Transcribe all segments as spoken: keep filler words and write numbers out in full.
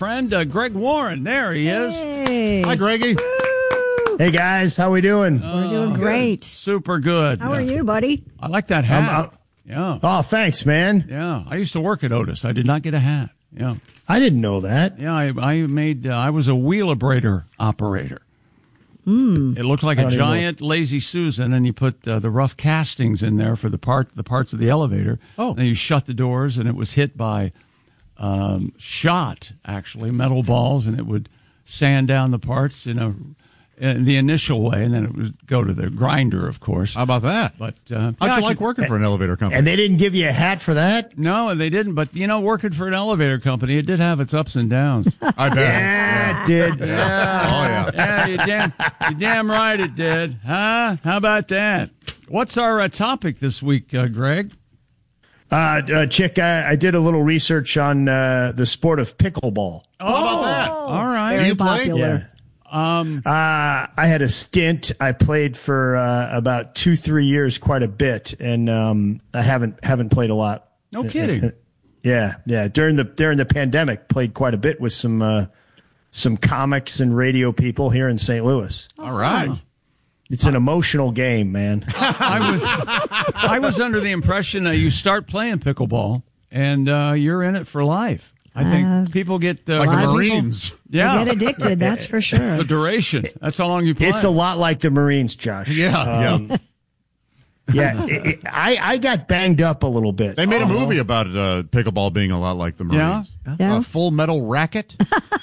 Friend uh, Greg Warren. There he is. Hey. Hi, Greggy. Woo. Hey, guys. How we doing? We're doing great. Super good. How are you, buddy? I like that hat. Um, uh, yeah. Oh, thanks, man. Yeah. I used to work at Otis. I did not get a hat. Yeah. I didn't know that. Yeah. I, I made. Uh, I was a wheelabrator operator. Mm. It looked like a giant Lazy Susan, and you put uh, the rough castings in there for the part, the parts of the elevator. Oh. And then you shut the doors, and it was hit by um, shot, actually, metal balls, and it would sand down the parts in a in the initial way, and then it would go to the grinder, of course. How about that? But uh, How'd yeah, you I like could- working for an elevator company? And they didn't give you a hat for that? No, they didn't. But you know, working for an elevator company, it did have its ups and downs. I bet. Yeah, it did. Yeah. Oh, yeah. Yeah, you damn, you damn right it did. Huh? How about that? What's our uh, topic this week, uh, Greg? Uh, uh, Chick, I, I did a little research on uh, the sport of pickleball. How about that? All right. Very you play? popular. Yeah. Um, Uh, I had a stint. I played for uh, about two, three years, quite a bit, and um, I haven't haven't played a lot. no kidding. Uh, Yeah, yeah. During the during the pandemic, played quite a bit with some uh, some comics and radio people here in Saint Louis. All right. It's an emotional game, man. I was I was under the impression that you start playing pickleball and uh, you're in it for life. I think Uh, people get uh, Like the lot of people- Marines. yeah, Get addicted, that's for sure. the duration. That's how long you play. It's a lot like the Marines, Josh. Yeah, Um, yeah. yeah. It, it, I I got banged up a little bit. They made a movie about uh, pickleball being a lot like the Marines. Yeah. Uh, Full Metal Racket.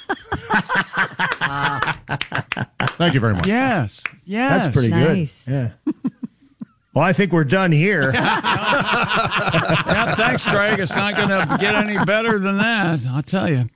Thank you very much. Yes, yes. That's pretty Nice. good. Yeah. Well, I think we're done here. Yeah, thanks, Greg. It's not going to get any better than that. I'll tell you.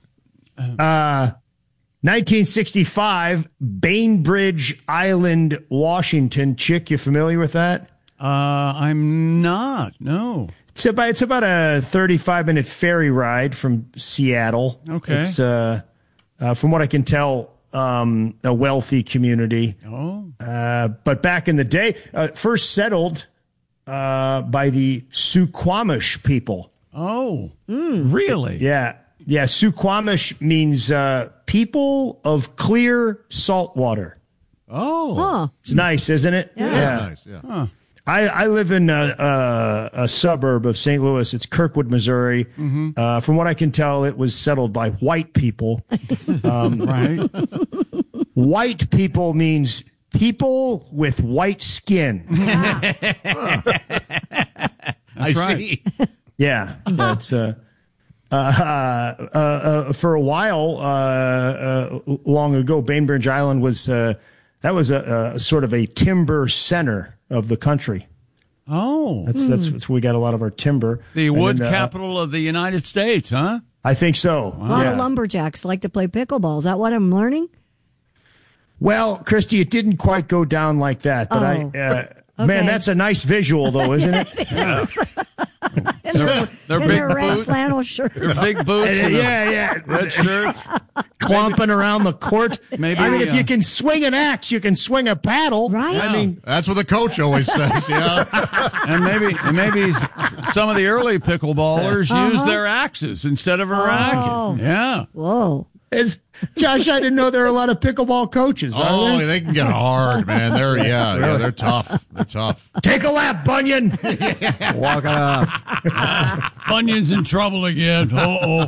nineteen sixty-five, Bainbridge Island, Washington. Chick, you familiar with that? Uh, I'm not. No. It's about it's about a thirty-five minute ferry ride from Seattle. Okay. It's uh, uh from what I can tell, um, a wealthy community. Oh. Uh, but back in the day, uh, first settled uh by the Suquamish people. Oh. Really? Yeah, yeah. Suquamish means uh, people of clear salt water. Oh. Huh. It's nice, isn't it? Yeah. That's nice, yeah. Huh. I, I live in a, a, a suburb of Saint Louis. It's Kirkwood, Missouri. Mm-hmm. Uh, from what I can tell, it was settled by white people. Right. White people means people with white skin. I right. see. Yeah, that's uh, uh, uh, uh, for a while uh, uh, long ago. Bainbridge Island was uh, that was a, a sort of a timber center of the country. Oh. That's that's, that's where we got a lot of our timber. The And wood then, uh, capital of the United States, huh? I think so. A lot Yeah. of lumberjacks like to play pickleball. Is that what I'm learning? Well, Christy, it didn't quite go down like that, but Oh. I. Uh, Okay. Man, that's a nice visual, though, isn't it? And their, They're and big their red boots. flannel shirts. Their big boots and yeah, yeah. the red shirts. Clomping around the court. Maybe, I mean, if uh, you can swing an axe, you can swing a paddle. Right. I mean, That's what the coach always says, yeah. And maybe and maybe some of the early pickleballers used their axes instead of a Oh. racket. Yeah. Whoa. it's, Josh, I didn't know there were a lot of pickleball coaches. Are Oh, there? they can get hard, man. They're yeah, yeah, they're tough. They're tough. Take a lap, Bunyan. Walk it off. Bunyan's in trouble again. Uh-oh.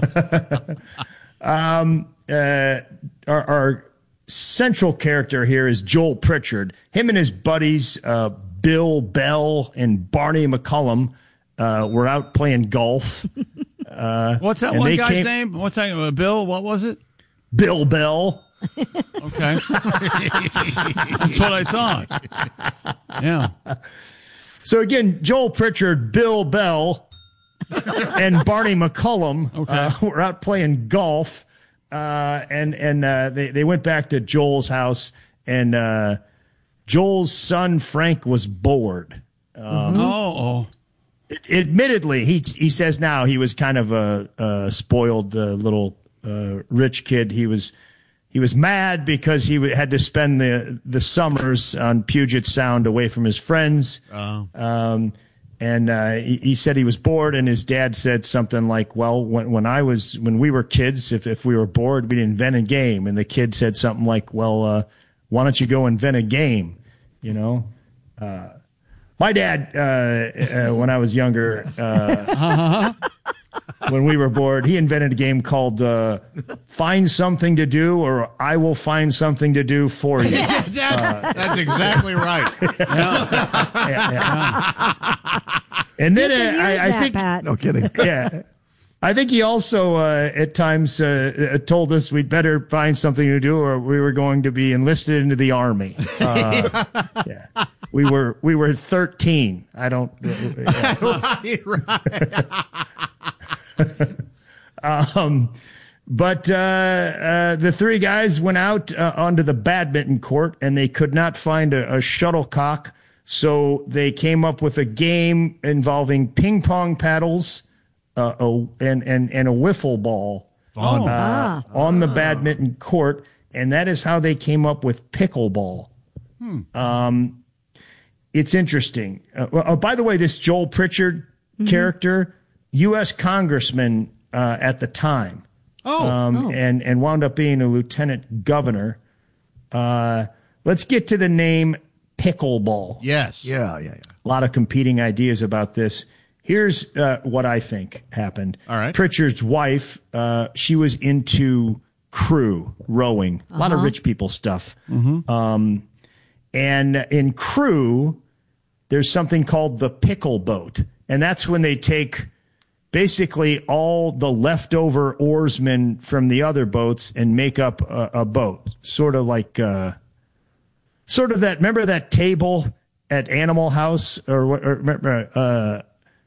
uh, our, our central character here is Joel Pritchard. Him and his buddies, uh, Bill Bell and Barney McCullum, uh, were out playing golf. What's that And one they guy's came- name? What's that? Uh, Bill? What was it? Bill Bell. Okay. That's what I thought. Yeah. So again, Joel Pritchard, Bill Bell, and Barney McCullum Okay. uh, were out playing golf, uh, and and uh, they they went back to Joel's house, and uh, Joel's son Frank was bored. Oh, oh. Admittedly, he he says now he was kind of a, a spoiled uh, little uh, rich kid. He was. He was mad because he had to spend the the summers on Puget Sound away from his friends. Oh. Um, And uh, he, he said he was bored, and his dad said something like, well, when, when I was, when we were kids, if, if we were bored, we'd invent a game. And the kid said something like, well, uh, why don't you go invent a game? You know, uh, my dad, uh, uh, when I was younger, uh, when we were bored, he invented a game called uh, Find Something to Do, or I Will Find Something to Do for You. Yeah, that's, uh, that's exactly right. Yeah. Yeah, yeah. And then You can uh, use I, I that, think, Pat. No kidding. yeah, I think he also uh, at times uh, told us we'd better find something to do, or we were going to be enlisted into the army. Uh, yeah. We were we were thirteen. I don't. Uh, Right, right. um, but uh, uh, the three guys went out uh, onto the badminton court, and they could not find a, a shuttlecock. So they came up with a game involving ping pong paddles uh, a, and, and, and a wiffle ball Fun. Oh, uh, ah. on the badminton court. And that is how they came up with pickleball. Hmm. Um, it's interesting. Uh, oh, by the way, this Joel Pritchard Mm-hmm. character, U S congressman uh, at the time. Oh. Um, Oh. and, and wound up being a lieutenant governor. Uh, let's get to the name pickleball. Yes. Yeah, yeah, yeah. A lot of competing ideas about this. Here's uh, what I think happened. All right. Pritchard's wife, uh, she was into crew rowing, a lot of rich people stuff. Um, and in crew, there's something called the pickle boat. And that's when they take basically all the leftover oarsmen from the other boats and make up a, a boat, sort of like, uh, sort of that. Remember that table at Animal House, or, or remember, uh,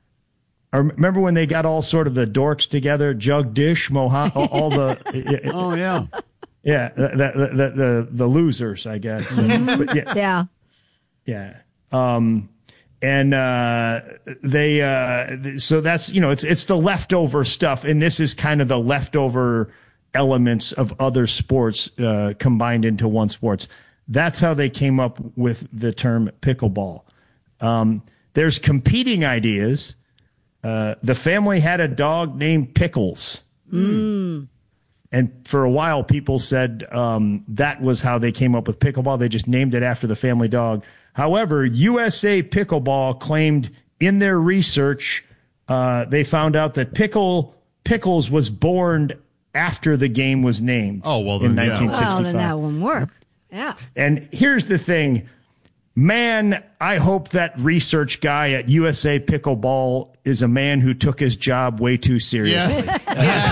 or remember when they got all sort of the dorks together, Jug Dish, Moha, all, all the, Oh, yeah. yeah, the the the, the, the losers, I guess. But yeah, Yeah. yeah. Um, and uh, they, uh, so that's, you know, it's it's the leftover stuff, and this is kind of the leftover elements of other sports uh, combined into one sports. That's how they came up with the term pickleball. Um, there's competing ideas. Uh, the family had a dog named Pickles. Mm. And for a while, people said um, that was how they came up with pickleball. They just named it after the family dog. However, U S A Pickleball claimed in their research, uh, they found out that Pickle Pickles was born after the game was named. Oh, well, in then, yeah. nineteen sixty-five. Well, then that won't work. Yeah. And here's the thing, man, I hope that research guy at U S A Pickleball is a man who took his job way too seriously. Yeah.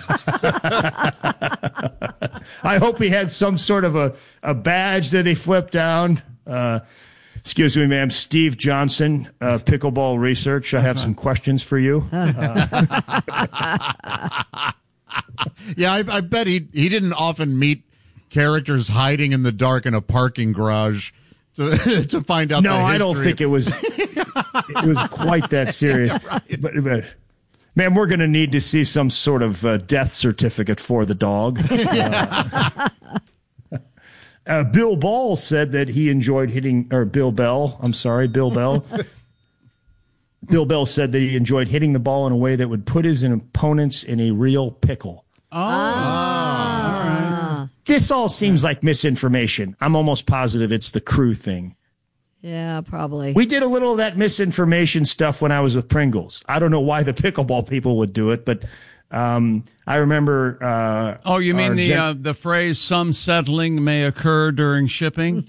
I hope he had some sort of a, a badge that he flipped down. Uh, excuse me, ma'am, Steve Johnson, uh, Pickleball Research. I have some questions for you. Uh, Yeah, I, I bet he he didn't often meet characters hiding in the dark in a parking garage to to find out. no, the I don't history. think it was it was quite that serious. Yeah, right. but, but man, we're going to need to see some sort of uh, death certificate for the dog. Uh, uh, Bill Ball said that he enjoyed hitting, or Bill Bell, I'm sorry, Bill Bell. Bill Bell said that he enjoyed hitting the ball in a way that would put his opponents in a real pickle. Oh, all right. This all seems like misinformation. I'm almost positive it's the crew thing. Yeah, probably. We did a little of that misinformation stuff when I was with Pringles. I don't know why the pickleball people would do it, but um, I remember. Uh, Oh, you mean our the gen- uh, the phrase "some settling may occur during shipping"?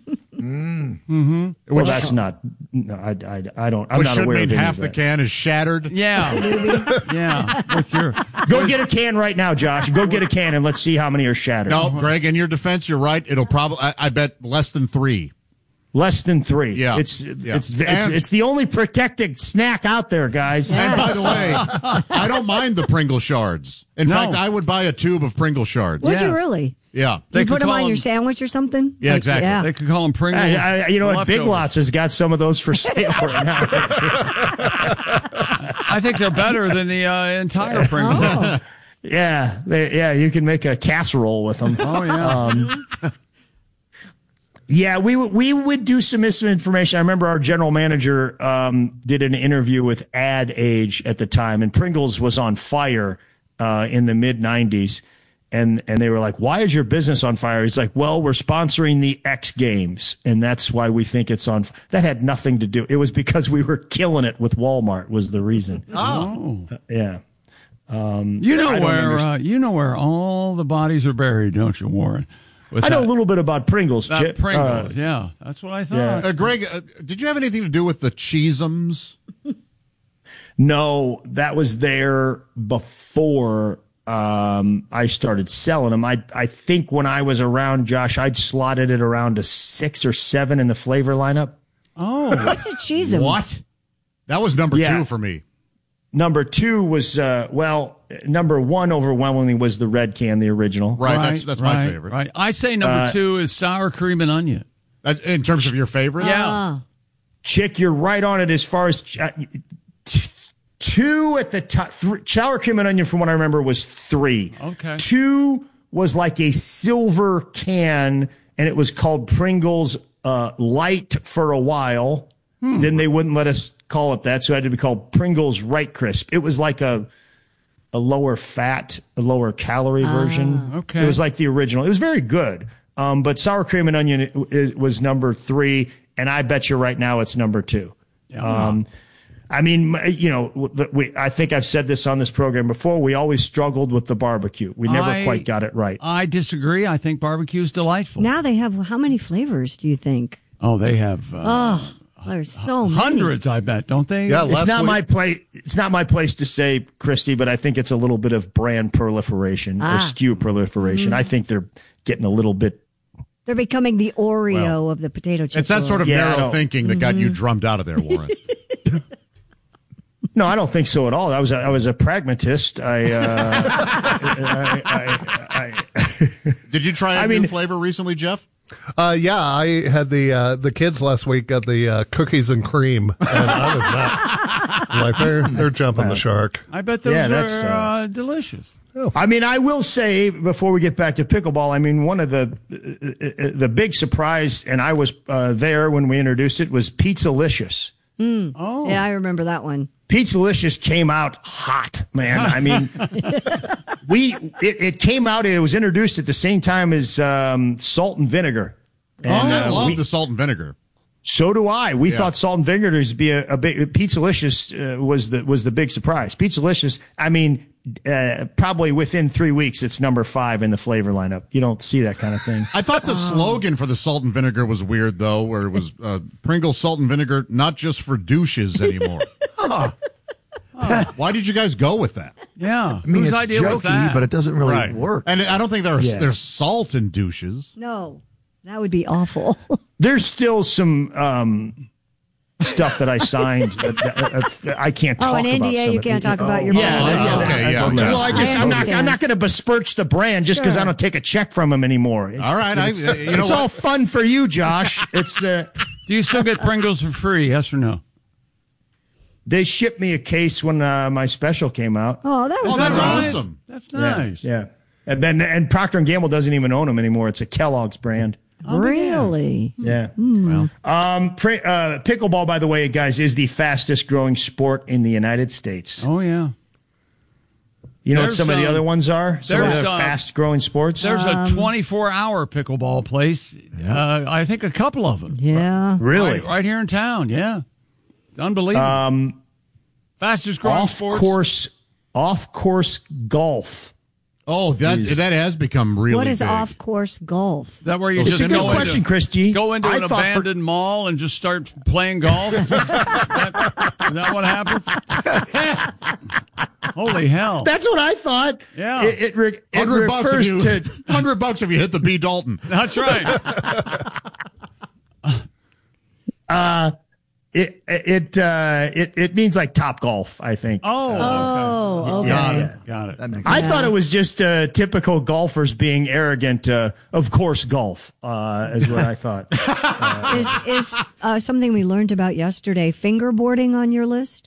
Well, that's not. No, I, I, I don't. I'm Which not should aware mean of any half of the that. can is shattered. Yeah, yeah. With your Go get a can right now, Josh. Go get a can and let's see how many are shattered. No, Greg, in your defense, you're right. It'll probably, I, I bet, less than three. Less than three. Yeah. It's Yeah. it's it's, And- it's the only protected snack out there, guys. And by the way, I don't mind the Pringle shards. In No. fact, I would buy a tube of Pringle shards. Would you Yes. really? Yeah. They You could put them call on your them- sandwich or something? Yeah, exactly. Yeah. They could call them Pringles. I, I, you know what? Big leftovers. Lots has got some of those for sale right now. I think they're better than the uh, entire Pringles. Oh. Yeah, they, yeah, you can make a casserole with them. Oh yeah. Um, Yeah, we would we would do some misinformation. I remember our general manager um, did an interview with Ad Age at the time, and Pringles was on fire uh, in the mid nineties. And and they were like, "Why is your business on fire?" He's like, "Well, we're sponsoring the X Games, and that's why we think it's on." F-. That had nothing to do. It was because we were killing it with Walmart was the reason. Oh, uh, yeah. Um, you know I don't where uh, understand. you know where all the bodies are buried, don't you, Warren? With I know that- a little bit about Pringles. That Chip. Pringles, Uh, yeah, that's what I thought. yeah. Uh, Greg, uh, did you have anything to do with the Cheesums? No, that was there before um, I started selling them. I I think when I was around, Josh, I'd slotted it around a six or seven in the flavor lineup. Oh, What's a cheese? What? That was number Yeah. two for me. Number two was uh, well, number one overwhelmingly was the red can, the original. Right, that's that's my right, favorite. Right, I say number Uh, two is sour cream and onion. That- in terms of your favorite? Yeah. Ah. Chick, you're right on it as far as uh, t- two at the top. Three, sour cream and onion, from what I remember, was three. Okay. Two was like a silver can, and it was called Pringles uh, Light for a while. Hmm. Then they wouldn't let us call it that, so it had to be called Pringles Right Crisp. It was like a a lower fat, a lower calorie version. okay. It was like the original. It was very good. Um, but sour cream and onion is, was number three, and I bet you right now it's number two. Um, I mean, you know, the- we, I think I've said this on this program before. We always struggled with the barbecue. We never I- quite got it right. I disagree. I think barbecue is delightful. Now they have how many flavors do you think? Oh, they have uh, Oh, there's so many. hundreds, I bet, don't they? Yeah, It's last not week- my place. It's not my place to say, Christy, but I think it's a little bit of brand proliferation or Ah. S K U proliferation. I think they're getting a little bit. They're becoming the Oreo of the potato chip. It's that sort of Yeah, I narrow don't- thinking that got you drummed out of there, Warren. No, I don't think so at all. I was a, I was a pragmatist. I, uh, I, I, I, Did you try a I new mean- flavor recently, Jeff? Uh, yeah, I had the uh, the kids last week got the uh, cookies and cream, and I was not like they're they're jumping the shark. I bet those Yeah, that's, are uh, uh, delicious. I mean, I will say before we get back to pickleball, I mean, one of the uh, uh, the big surprise, and I was uh, there when we introduced it, was Pizzalicious. Oh, Yeah, I remember that one. Pizzalicious came out hot, man. I mean, we it, it came out. It was introduced at the same time as um, salt and vinegar. And, oh, I uh, love we- the salt and vinegar. So do I. We Yeah. thought salt and vinegar would be a, a big Pizzalicious uh, was the was the big surprise. Pizzalicious. I mean, uh, probably within three weeks, it's number five in the flavor lineup. You don't see that kind of thing. I thought the slogan for the salt and vinegar was weird, though, where it was uh, Pringles salt and vinegar, not just for douches anymore. Why did you guys go with that? yeah. I mean, Whose it's idea was jokey, that? but it doesn't really Right. work. And I don't think there's Yeah. there's salt in douches. No, that would be awful. There's still some um, stuff that I signed that, that- that I can't talk Oh, about. an N D A some you of can't it. talk about your Yeah, mom. yeah, Oh, okay, I- yeah, I- okay. Well, I just I I'm not understand. I'm not going to besmirch the brand just because Sure. I don't take a check from them anymore. All right, I, you know It's what? all fun for you, Josh. It's uh, Do you still get Pringles for free? Yes or no? they shipped me a case when uh, my special came out. Oh, that was Oh, that's nice. awesome. That's Yeah, nice. Yeah. And then and Procter and Gamble doesn't even own them anymore. It's a Kellogg's brand. Really? Yeah. Hmm. Um, pre, uh, pickleball, by the way, guys, is the fastest growing sport in the United States. Oh yeah. You know what There's, some of the um, other ones are? Some of there's, the uh, fast growing sports? There's Um, a twenty-four hour pickleball place. Uh, I think a couple of them. Yeah. Really? Right, right here in town. Yeah. It's unbelievable. Um, Fastest growing off sports. course, off course golf. Oh, that Is- that has become really What is big. off course golf? Is that where you It's It's just a good go question, into, Christy. go into I an thought for- abandoned mall and just start playing golf? is, that, is that what happened? Holy hell. That's what I thought. Yeah. It, it, re- it Hundred bucks if refers you to. hundred bucks if you hit the B Dalton. That's right. It it uh, it it means like Top Golf, I think. Oh, Oh, okay. got yeah. it. Got it. That makes I thought it was just uh, typical golfers being arrogant. Uh, of course, golf uh, is what I thought. Is is uh, something we learned about yesterday fingerboarding on your list?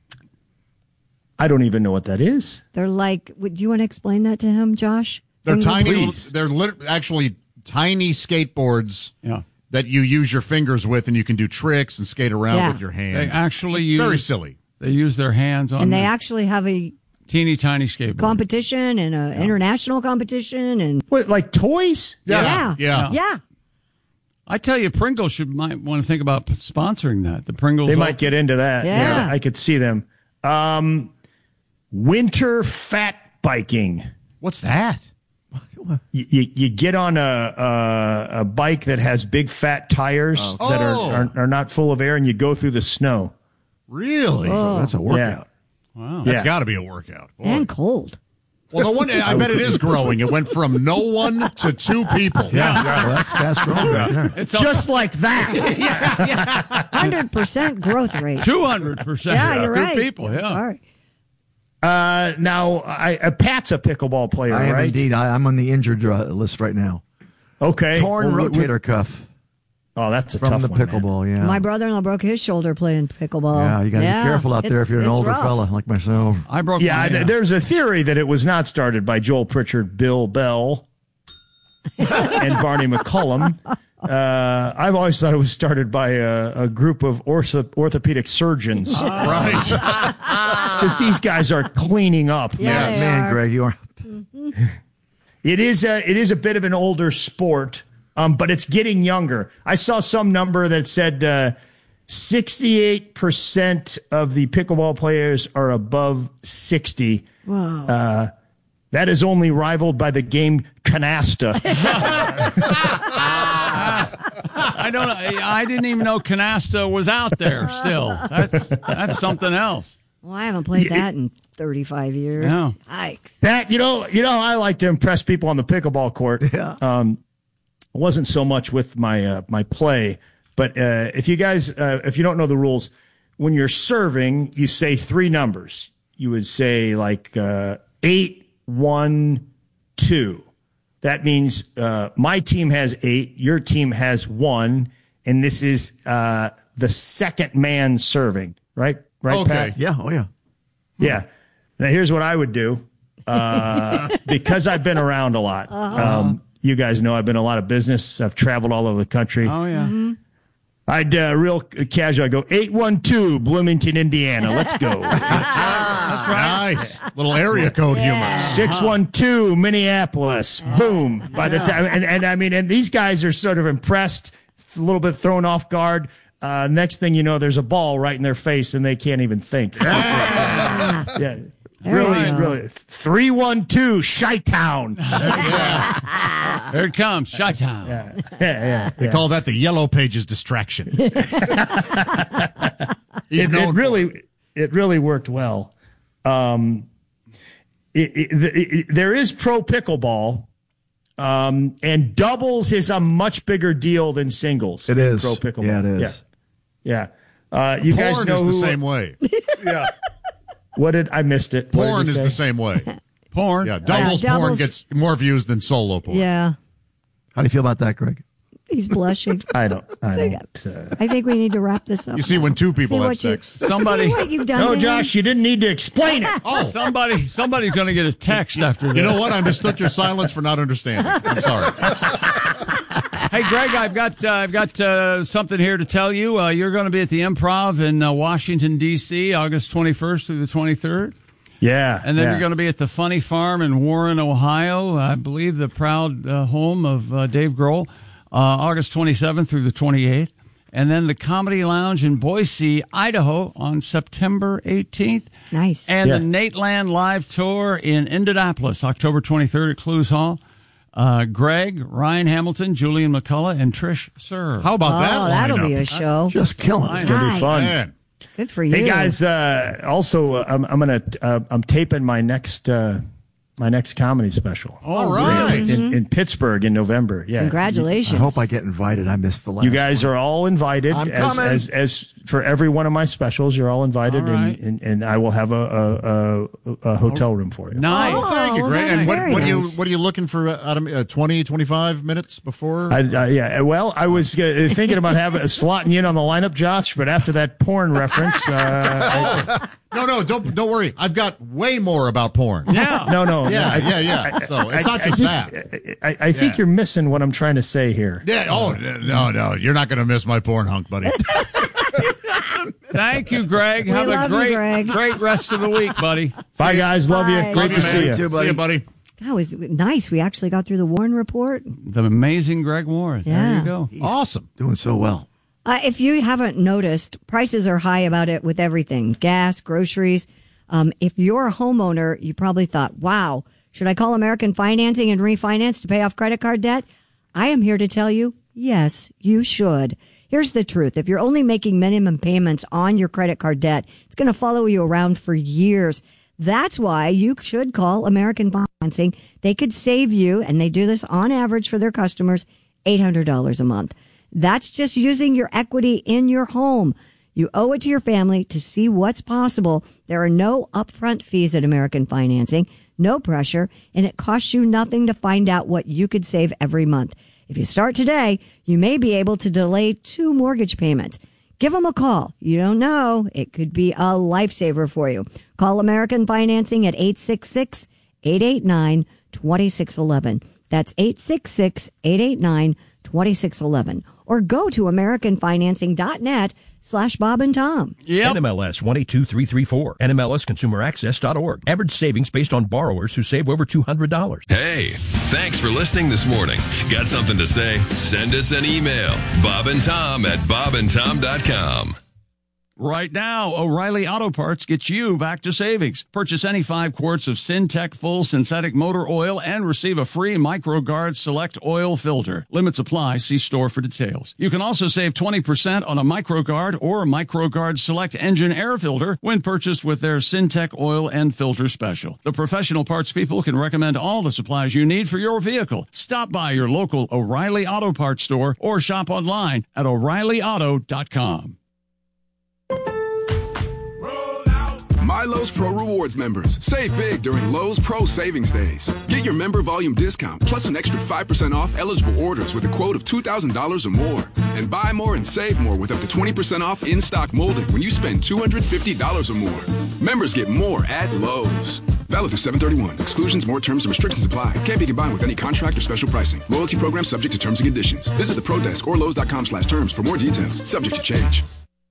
I don't even know what that is. They're like, would do you want to explain that to him, Josh? They're Fingerboard- tiny. Please. They're lit- actually tiny skateboards Yeah. that you use your fingers with, and you can do tricks and skate around Yeah. with your hand. They actually use Very silly. They use their hands on And they the actually have a teeny tiny skateboard. competition and an international competition. And What, like toys? yeah. Yeah. Yeah. I tell you, Pringles should might want to think about sponsoring that. The Pringles. They might get into that. Yeah. I could see them. Um, winter fat biking. What's that? You, you, you get on a, a a bike that has big fat tires that Oh. are, are are not full of air, and you go through the snow. Really? That's a workout. Wow. That's Yeah. got to be a workout. Boy. And cold. Well, no one. I bet it is growing. It went from no one to two people. Yeah, well, that's fast growing right there. It's Just like that. one hundred percent growth rate. two hundred percent. Yeah, you're Two right. people. Yeah. Sorry. Uh, now, I, uh, Pat's a pickleball player, I am right? indeed. I, I'm on the injured uh, list right now. Okay. Torn Well, we- we- rotator cuff Oh, that's a from tough the one, man. pickleball. Yeah. My brother-in-law broke his shoulder playing pickleball. yeah, you got to Yeah, be careful out there it's- if you're an it's older rough. fella like myself. I broke. Yeah, my, th- uh, there's a theory that it was not started by Joel Pritchard, Bill Bell, and Barney McCullum. Uh, I've always thought it was started by a, a group of ortho, orthopedic surgeons. Right. Because these guys are cleaning up. Yeah, man. they Man, are. Greg, you are. It is a, it is a bit of an older sport, um, but it's getting younger. I saw some number that said uh, sixty-eight percent of the pickleball players are above sixty. Whoa. Uh, that is only rivaled by the game canasta. I don't. I didn't even know canasta was out there. Still, that's that's something else. Well, I haven't played that in thirty-five years. Yeah. Yikes. That you know, you know, I like to impress people on the pickleball court. Yeah. Um, it wasn't so much with my uh, my play, but uh, if you guys, uh, if you don't know the rules, when you're serving, you say three numbers. You would say like uh, eight, one, two. That means uh, my team has eight, your team has one, and this is uh, the second man serving. Right, right, Okay. Pat? Yeah. Oh, yeah. Yeah. Now, here's what I would do. Uh, because I've been around a lot. Um, you guys know I've been in a lot of business. I've traveled all over the country. Oh yeah. I'd uh, real casual. I go eight one two Bloomington, Indiana. Let's go. Nice. Little area code humor. six one two Minneapolis. Boom. By the time, and, and I mean, and these guys are sort of impressed, a little bit thrown off guard. Uh, next thing you know, there's a ball right in their face and they can't even think. Yeah. There Really, you go. really. three one two Chi-Town. Here it comes. Chi-Town. Yeah, yeah. They call that the Yellow Pages distraction. He's It, known it for really, it really worked well. Um, it, it, it, it- there is pro pickleball, um, and doubles is a much bigger deal than singles. It is. pro pickleball. Yeah, it is. Yeah, yeah. Uh, you guys Porn know is the who, same way. Yeah. What did I missed it? What did Porn you is say? the same way. Porn. Yeah, doubles Yeah, porn doubles- gets more views than solo porn. Yeah. How do you feel about that, Greg? He's blushing. I don't. I don't. Uh, I think we need to wrap this up. You see, when two people See have what you- sex. Somebody. See what you've done no, to him? Josh, you didn't need to explain it. Oh, Somebody. Somebody's going to get a text after this. you know what? I mistook your silence for not understanding. I'm sorry. Hey, Greg, I've got uh, I've got uh, something here to tell you. Uh, you're going to be at the Improv in uh, Washington D C August twenty-first through the twenty-third. Yeah, And then yeah. you're going to be at the Funny Farm in Warren, Ohio. I believe the proud uh, home of uh, Dave Grohl, uh, August twenty-seventh through the twenty-eighth. And then the Comedy Lounge in Boise, Idaho on September eighteenth. Nice. And Yeah. the Nate Land Live Tour in Indianapolis, October twenty-third at Clues Hall. Uh, Greg, Ryan Hamilton, Julian McCullough, and Trish Sir. How about that? Oh, that'll lineup? be a show. Just killing it. It's gonna be Nice. fun. Man. Good for you. Hey guys, uh, also uh, I'm, I'm gonna uh, I'm taping my next uh, my next comedy special All right. in, in Pittsburgh in November. Yeah, Congratulations. I hope I get invited. I missed the last you guys one. are all invited I'm as, coming. as as for every one of my specials, you're all invited, All right. and, and, and I will have a, a, a, a hotel room for you. Nice. Oh, thank you, Oh, Greg. that's And what, very what are you nice. what are you looking for? Uh, Adam, uh, twenty, twenty-five minutes before? I, uh, yeah, well, I was uh, thinking about having slotting you in on the lineup, Josh, but after that porn reference, uh, no, no, don't don't worry. I've got way more about porn. Yeah. no, no, Yeah, I, yeah, yeah. So it's I- not I just, just- that. I, I think Yeah. you're missing what I'm trying to say here. Yeah. Oh no, no, you're not going to miss my porn hunk, buddy. Thank you, Greg. We Have a love you, great, Greg. great rest of the week, buddy. Bye, guys. Love Bye. you. Great Love to you, see man. you. too, buddy. See you, buddy. That was nice. We actually got through the Warren Report. The amazing Greg Moore. There Yeah. you go. Awesome. Doing so well. Uh, if you haven't noticed, prices are high about it with everything, gas, groceries. Um, if you're a homeowner, you probably thought, wow, should I call American Financing and refinance to pay off credit card debt? I am here to tell you, yes, you should. Here's the truth. If you're only making minimum payments on your credit card debt, it's going to follow you around for years. That's why you should call American Financing. They could save you, and they do this on average for their customers, eight hundred dollars a month. That's just using your equity in your home. You owe it to your family to see what's possible. There are no upfront fees at American Financing, no pressure, and it costs you nothing to find out what you could save every month. If you start today, you may be able to delay two mortgage payments. Give them a call. You don't know. It could be a lifesaver for you. Call American Financing at eight six six, eight eight nine, two six one one. That's eight six six, eight eight nine, two six one one. Or go to americanfinancing.net slash Bob and Tom. Yep. N M L S one eight two three three four. N M L S consumer access dot org. Average savings based on borrowers who save over two hundred dollars. Hey, thanks for listening this morning. Got something to say? Send us an email. Bob and Tom at bob and tom dot com. Right now, O'Reilly Auto Parts gets you back to savings. Purchase any five quarts of Syntec full synthetic motor oil and receive a free MicroGuard Select oil filter. Limits apply. See store for details. You can also save twenty percent on a MicroGuard or MicroGuard Select engine air filter when purchased with their Syntec oil and filter special. The professional parts people can recommend all the supplies you need for your vehicle. Stop by your local O'Reilly Auto Parts store or shop online at o'reilly auto dot com. My Lowe's Pro Rewards members, save big during Lowe's Pro Savings Days. Get your member volume discount plus an extra five percent off eligible orders with a quote of two thousand dollars or more. And buy more and save more with up to twenty percent off in-stock molding when you spend two hundred fifty dollars or more. Members get more at Lowe's. Valid through seven thirty-one. Exclusions, more terms, and restrictions apply. Can't be combined with any contract or special pricing. Loyalty program subject to terms and conditions. Visit the Pro Desk or Lowe's dot com slash terms for more details. Subject to change.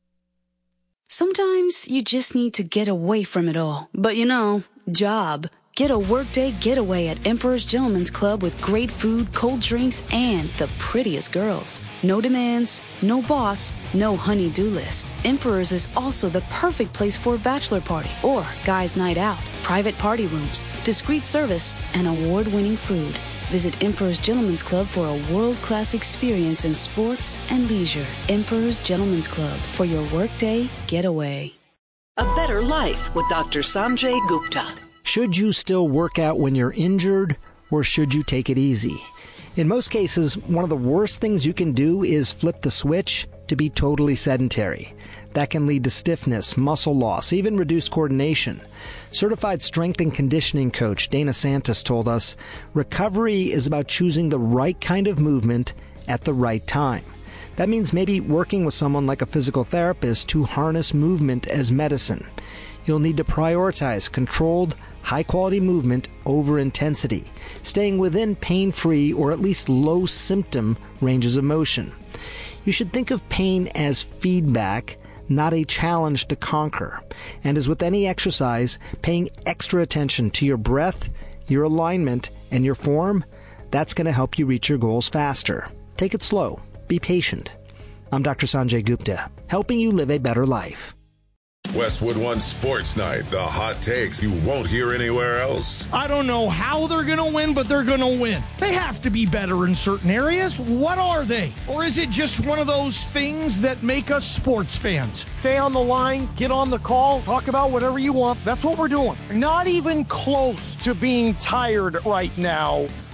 Sometimes you just need to get away from it all. But you know, job. Get a workday getaway at Emperor's Gentleman's Club with great food, cold drinks, and the prettiest girls. No demands, no boss, no honey-do list. Emperor's is also the perfect place for a bachelor party or guys' night out. Private party rooms, discreet service, and award-winning food. Visit Emperor's Gentleman's Club for a world-class experience in sports and leisure. Emperor's Gentleman's Club for your workday getaway. A better life with Doctor Sanjay Gupta. Should you still work out when you're injured, or should you take it easy? In most cases, one of the worst things you can do is flip the switch to be totally sedentary. That can lead to stiffness, muscle loss, even reduced coordination. Certified strength and conditioning coach Dana Santos told us, recovery is about choosing the right kind of movement at the right time. That means maybe working with someone like a physical therapist to harness movement as medicine. You'll need to prioritize controlled, high-quality movement over intensity, staying within pain-free or at least low-symptom ranges of motion. You should think of pain as feedback, not a challenge to conquer. And as with any exercise, paying extra attention to your breath, your alignment, and your form, that's going to help you reach your goals faster. Take it slow. Be patient. I'm Doctor Sanjay Gupta, helping you live a better life. Westwood One Sports Night, the hot takes you won't hear anywhere else. I don't know how they're going to win, but they're going to win. They have to be better in certain areas. What are they? Or is it just one of those things that make us sports fans? Stay on the line, get on the call, talk about whatever you want. That's what we're doing. Not even close to being tired right now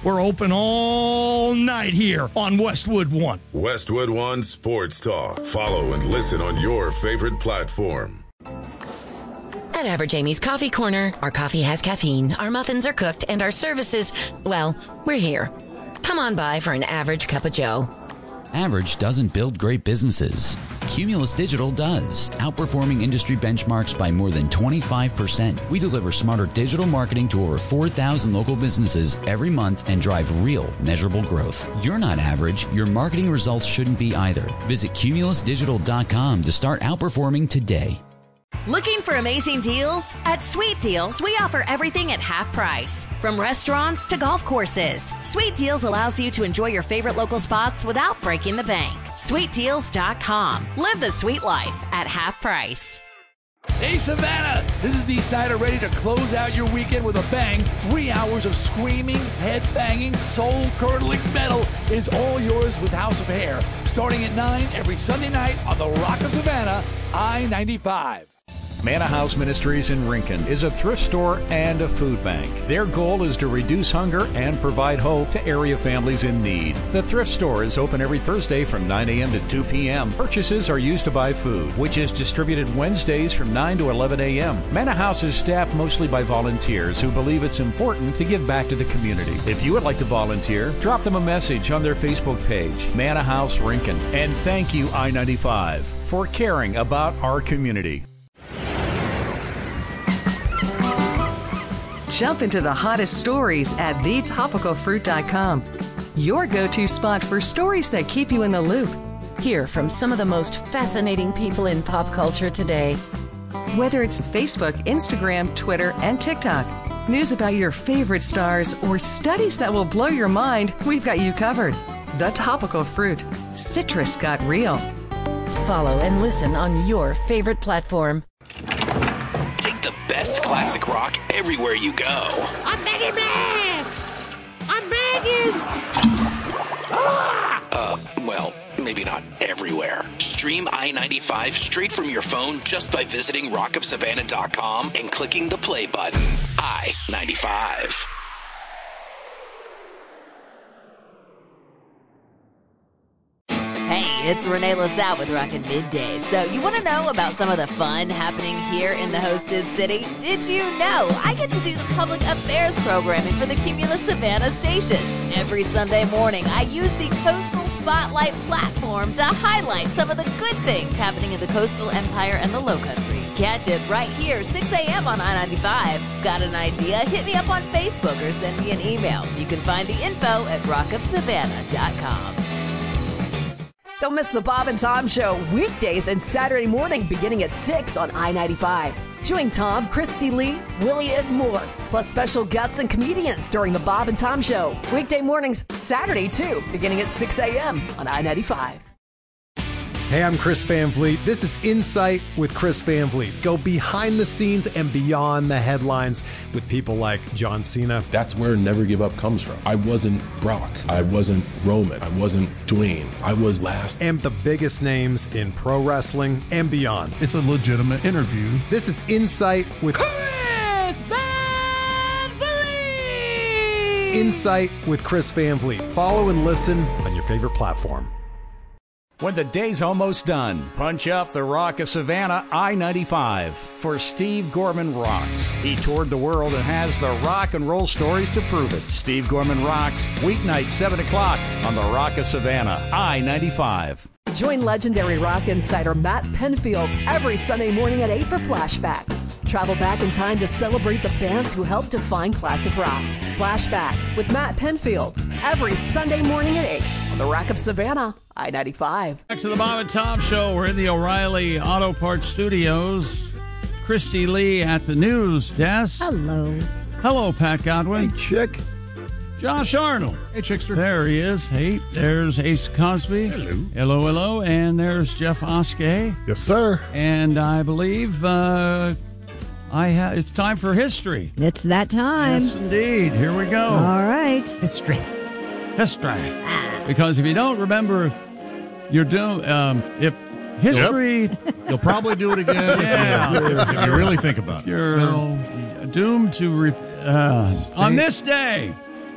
We're open all night here on Westwood One. Westwood One Sports Talk. Follow and listen on your favorite platform. At Average Amy's Coffee Corner, our coffee has caffeine, our muffins are cooked, and our services, well, we're here. Come on by for an average cup of joe. Average doesn't build great businesses. Cumulus Digital does, outperforming industry benchmarks by more than twenty-five percent. We deliver smarter digital marketing to over four thousand local businesses every month and drive real, measurable growth. You're not average. Your marketing results shouldn't be either. Visit cumulus digital dot com to start outperforming today. Looking for amazing deals? At Sweet Deals, we offer everything at half price. From restaurants to golf courses, Sweet Deals allows you to enjoy your favorite local spots without breaking the bank. sweet deals dot com. Live the sweet life at half price. Hey, Savannah! This is Dee Snider, ready to close out your weekend with a bang. Three hours of screaming, head-banging, soul-curdling metal is all yours with House of Hair. Starting at nine every Sunday night on the Rock of Savannah, I ninety-five. Manna House Ministries in Rincon is a thrift store and a food bank. Their goal is to reduce hunger and provide hope to area families in need. The thrift store is open every Thursday from nine a.m. to two p.m. Purchases are used to buy food, which is distributed Wednesdays from nine to eleven a.m. Manna House is staffed mostly by volunteers who believe it's important to give back to the community. If you would like to volunteer, drop them a message on their Facebook page, Manna House Rincon. And thank you, I ninety-five, for caring about our community. Jump into the hottest stories at the topical fruit dot com. Your go-to spot for stories that keep you in the loop. Hear from some of the most fascinating people in pop culture today. Whether it's Facebook, Instagram, Twitter, and TikTok, news about your favorite stars, or studies that will blow your mind, we've got you covered. The Topical Fruit. Citrus got real. Follow and listen on your favorite platform. The best classic rock everywhere you go. I'm begging, man! I'm begging! Ah! Uh, well, maybe not everywhere. Stream I ninety-five straight from your phone just by visiting rock of savannah dot com and clicking the play button. I ninety-five. Hey, it's Renee LaSalle with Rockin' Midday. So you want to know about some of the fun happening here in the hostess city? Did you know I get to do the public affairs programming for the Cumulus Savannah stations? Every Sunday morning, I use the Coastal Spotlight platform to highlight some of the good things happening in the coastal empire and the Lowcountry. Catch it right here, six a.m. on I ninety-five. Got an idea? Hit me up on Facebook or send me an email. You can find the info at rock of savannah dot com. Don't miss the Bob and Tom Show weekdays and Saturday morning beginning at six on I ninety-five. Join Tom, Christy Lee, Willie, and more, plus special guests and comedians during the Bob and Tom Show. Weekday mornings, Saturday too, beginning at six a.m. on I ninety-five. Hey, I'm Chris Van Vliet. This is Insight with Chris Van Vliet. Go behind the scenes and beyond the headlines with people like John Cena. That's where Never Give Up comes from. I wasn't Brock. I wasn't Roman. I wasn't Dwayne. I was last. And the biggest names in pro wrestling and beyond. It's a legitimate interview. This is Insight with Chris Van Vliet! Insight with Chris Van Vliet. Follow and listen on your favorite platform. When the day's almost done, punch up the Rock of Savannah I ninety-five for Steve Gorman Rocks. He toured the world and has the rock and roll stories to prove it. Steve Gorman Rocks, weeknight seven o'clock on the Rock of Savannah I ninety-five. Join legendary rock insider Matt Penfield every Sunday morning at eight for Flashback. Travel back in time to celebrate the bands who helped define classic rock. Flashback with Matt Penfield every Sunday morning at eight on the Rock of Savannah, I ninety-five. Back to the Bob and Tom Show. We're in the O'Reilly Auto Parts Studios. Christy Lee at the news desk. Hello. Hello, Pat Godwin. Hey, chick. Josh Arnold. Hey, Chickster. There he is. Hey, there's Ace Cosby. Hello. Hello, hello. And there's Jeff Oskey. Yes, sir. And I believe uh, I ha- it's time for history. It's that time. Yes, indeed. Here we go. All right. History. History. Because if you don't remember, you're doomed. Um, if history, yep. You'll probably do it again yeah. if, you, if, if you really think about it. You're no. doomed to re- uh, on this day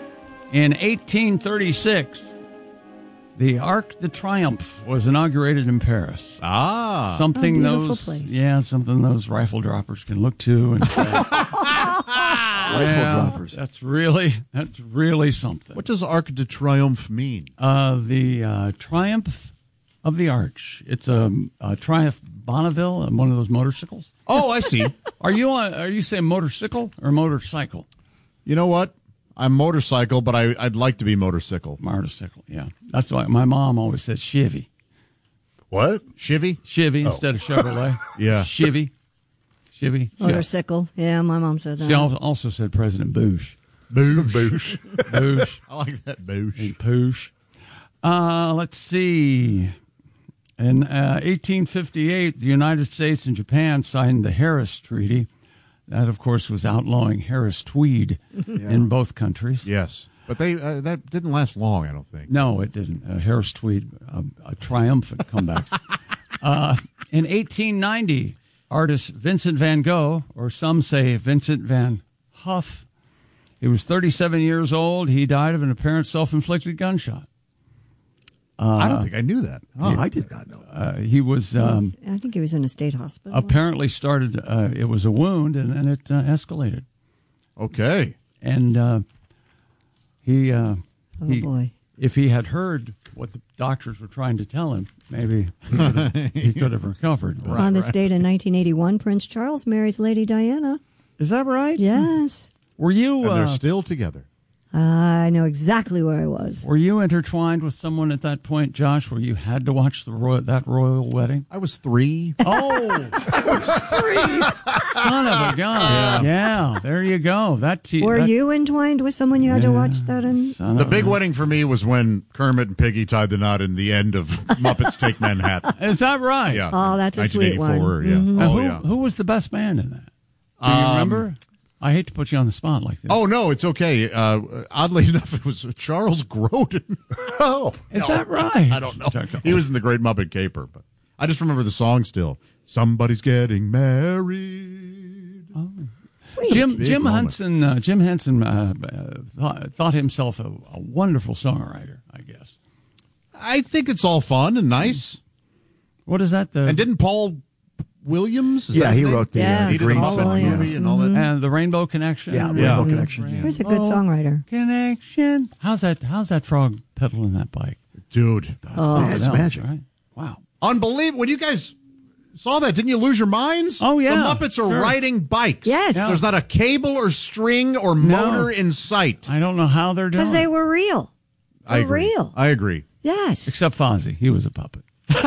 In eighteen thirty-six, the Arc de Triomphe was inaugurated in Paris. Ah, something oh, beautiful those place. yeah, something those rifle droppers can look to and say, Rifle well, droppers. That's really that's really something. What does Arc de Triomphe mean? Uh, the uh, Triumph of the Arch. It's a, a Triumph Bonneville, uh, one of those motorcycles. Oh, I see. Are you on? Are you saying motorcycle or motorcycle? You know what? I'm motorcycle, but I, I'd like to be motorcycle. Motorcycle, yeah. That's why my mom always said Chevy. What? Chevy? Chevy Oh. instead of Chevrolet. Yeah. Chevy. Chevy. Motorcycle. Yeah, my mom said that. She al- also said President Bush. Boosh. Boosh. Bush. I like that boosh. And Poosh. Uh, let's see. In uh, eighteen fifty-eight, the United States and Japan signed the Harris Treaty. That, of course, was outlawing Harris Tweed in both countries. Yes. But they uh, that didn't last long, I don't think. No, it didn't. Uh, Harris Tweed, uh, a triumphant comeback. uh, in eighteen ninety, artist Vincent van Gogh, or some say Vincent van Huff, he was thirty-seven years old. He died of an apparent self-inflicted gunshot. Uh, I don't think I knew that. Oh, I did not know. Uh, he was, He um, was- I think he was in a state hospital. apparently started, uh, it was a wound, and then it uh, escalated. Okay. And uh, he, uh, Oh, he, boy. if he had heard what the doctors were trying to tell him, maybe he could have, he could have recovered. But- On this date in nineteen eighty-one, Prince Charles marries Lady Diana. Is that right? Yes. Were you? And they're Uh, still together. I know exactly where I was. were you intertwined with someone at that point, Josh, where you had to watch the royal, that royal wedding? I was three. Oh, son of a gun! Yeah, there you go. That te- Were that, you entwined with someone you had to Yeah. watch that in? son The of big a- wedding for me was when Kermit and Piggy tied the knot in the end of Muppets Take Manhattan. Is that right? Yeah. Oh, that's a sweet one. nineteen eighty-four, Yeah. Mhm. Now, Oh, who, yeah. who was the best man in that? Do you Um, remember? I hate to put you on the spot like this. Oh, no, it's okay. Uh, oddly enough, it was Charles Grodin. Oh. is no, that right? I don't know. He was in the Great Muppet Caper, but I just remember the song still. Somebody's getting married. Sweet. Jim Big Jim moment. Henson uh, Jim Henson uh, uh, thought, thought himself a, a wonderful songwriter, I guess. I think it's all fun and nice. What is that? The And didn't Paul Williams? Is Yeah, that his he name? wrote the, Yeah, uh, He did the Green Paul Muppet Song. Williams. movie and all that. and the Rainbow Connection. Yeah, Yeah. Rainbow Connection. Yeah. Who's a good songwriter? Connection. How's that? How's that frog pedaling that bike? Dude. Oh, Yeah, it's Else, magic. right? Wow. Unbelievable. When you guys saw that, didn't you lose your minds? Oh, yeah. The Muppets are Sure. riding bikes. Yes. Yeah. There's not a cable or string or motor in sight. I don't know how they're doing. Because they were real. I They're agree. real. I agree. Yes. Except Fozzie, he was a puppet.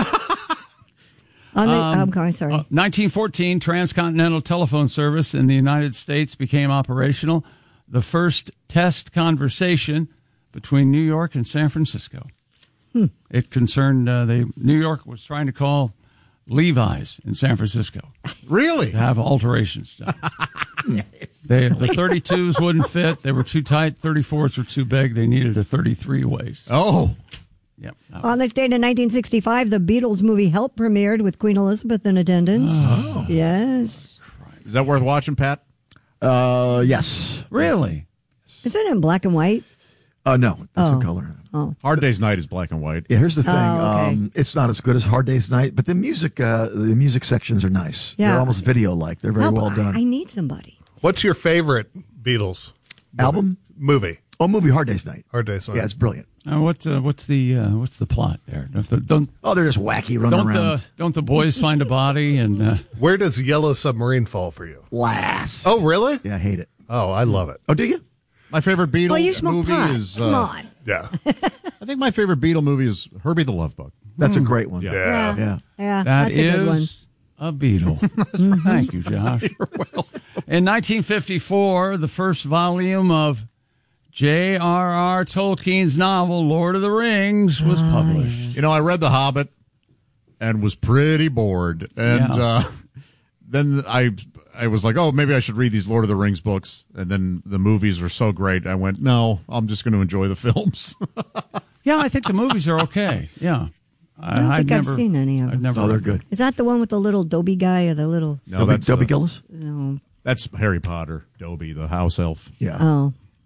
On the, Um, I'm sorry. Uh, nineteen fourteen, transcontinental telephone service in the United States became operational. The first test conversation between New York and San Francisco. Hmm. It concerned uh, they New York was trying to call Levi's in San Francisco Really? to have alterations done. They, the thirty-twos wouldn't fit. They were too tight. thirty-fours were too big. They needed a thirty-three waist. Oh. Yep. On this date in nineteen sixty-five, the Beatles movie Help premiered with Queen Elizabeth in attendance. Oh. Yes. Is that worth watching, Pat? Uh, yes. Really? Is it in black and white? Uh, no, that's Oh. a color. Oh. Hard Day's Night is black and white. Yeah, here's the thing. Oh, okay. um, it's not as good as Hard Day's Night, but the music, uh, the music sections are nice. Yeah. They're almost video-like. They're very No, well but done. I, I need somebody. What's your favorite Beatles Album? movie? Oh, movie Hard Day's Night. Hard Day's Night. Yeah, it's brilliant. Uh, what's uh, what's the uh, what's the plot there? Don't the, don't, Oh, they're just wacky running don't around. the don't the boys find a body and uh, Where does Yellow Submarine fall for you? Last. Oh, really? Yeah, I hate it. Oh, I love it. Oh, do you? My favorite Beatle Well, you smoke movie pot. is. Come uh, on. Yeah. I think my favorite Beatle movie is Herbie the Love Bug. That's a great one. Yeah. Yeah. Yeah. Yeah, that that's a good one. is a Beatle. Thank you, Josh. In nineteen fifty-four, the first volume of J R R. Tolkien's novel Lord of the Rings was published. You know, I read The Hobbit and was pretty bored. And Yeah. uh, then I I was like, oh, maybe I should read these Lord of the Rings books. And then the movies were so great. I went, no, I'm just going to enjoy the films. Yeah, I think the movies are okay. Yeah. I don't think I've never, seen any of I've them. never Oh, they're good. Is that the one with the little Dobby guy or the little? No, Dobby, that's Dobby uh, Gillis? No. That's Harry Potter, Dobby, the house elf. Yeah. Oh.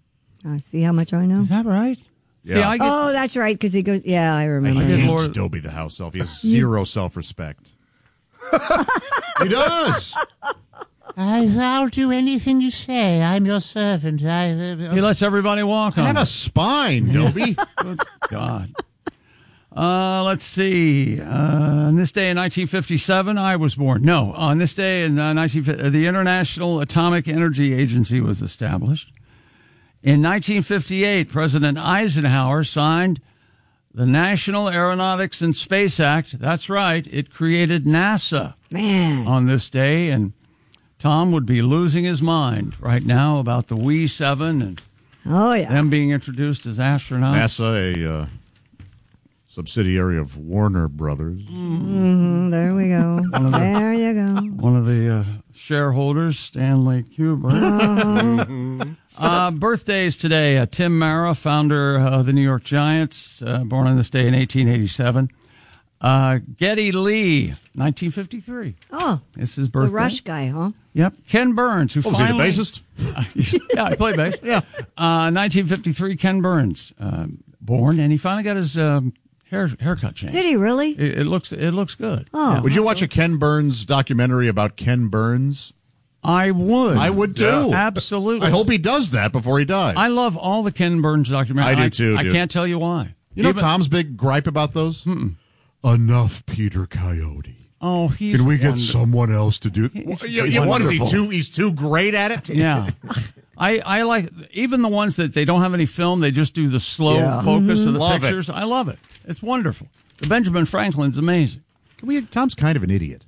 Uh, see how much I know? Is that right? Yeah. See, I get, Oh, that's right, because he goes, yeah, I remember. I did hate Lord- Dobie the house elf. He has zero self-respect. He does. I, I'll do anything you say. I'm your servant. I, uh, he lets everybody walk I on have him. a spine, Dobie. Good God. Uh, let's see. Uh, on this day in nineteen fifty-seven, I was born. No, on this day in uh, nineteen fifty, the International Atomic Energy Agency was established. In nineteen fifty-eight, President Eisenhower signed the National Aeronautics and Space Act. That's right. It created NASA. Man. On this day, and Tom would be losing his mind right now about the Wee seven and oh, yeah. them being introduced as astronauts. NASA, a uh, subsidiary of Warner Brothers. Mm-hmm, there we go. There you go. One of the uh, shareholders, Stanley Kubrick. Uh-huh. uh, birthdays today. Uh, Tim Mara, founder of the New York Giants, uh, born on this day in eighteen eighty-seven. Uh, Geddy Lee, nineteen fifty-three. Oh, it's his birthday. The Rush guy, huh? Yep. Ken Burns, who Oh, was finally... he the bassist? yeah, I play bass. Yeah. Uh, nineteen fifty-three, Ken Burns, uh, born, and he finally got his um, hair haircut changed. Did he really? It, it looks it looks good. Oh. Yeah. Would you watch a Ken Burns documentary about Ken Burns? I would. I would too. Yeah. Absolutely. I hope he does that before he dies. I love all the Ken Burns documentaries. I do too, I, dude. I can't tell you why. You know Even- Tom's big gripe about those? Mm-mm. Enough, Peter Coyote. Oh, he's Can we get wonder- someone else to do? He's- Well, you, he's you, what is he wonderful. too? He's too great at it. Yeah. I, I like even the ones that they don't have any film. They just do the slow Yeah. focus Mhm. of the Love it. pictures. I love it. It's wonderful. The Benjamin Franklin's amazing. Can we? Tom's kind of an idiot.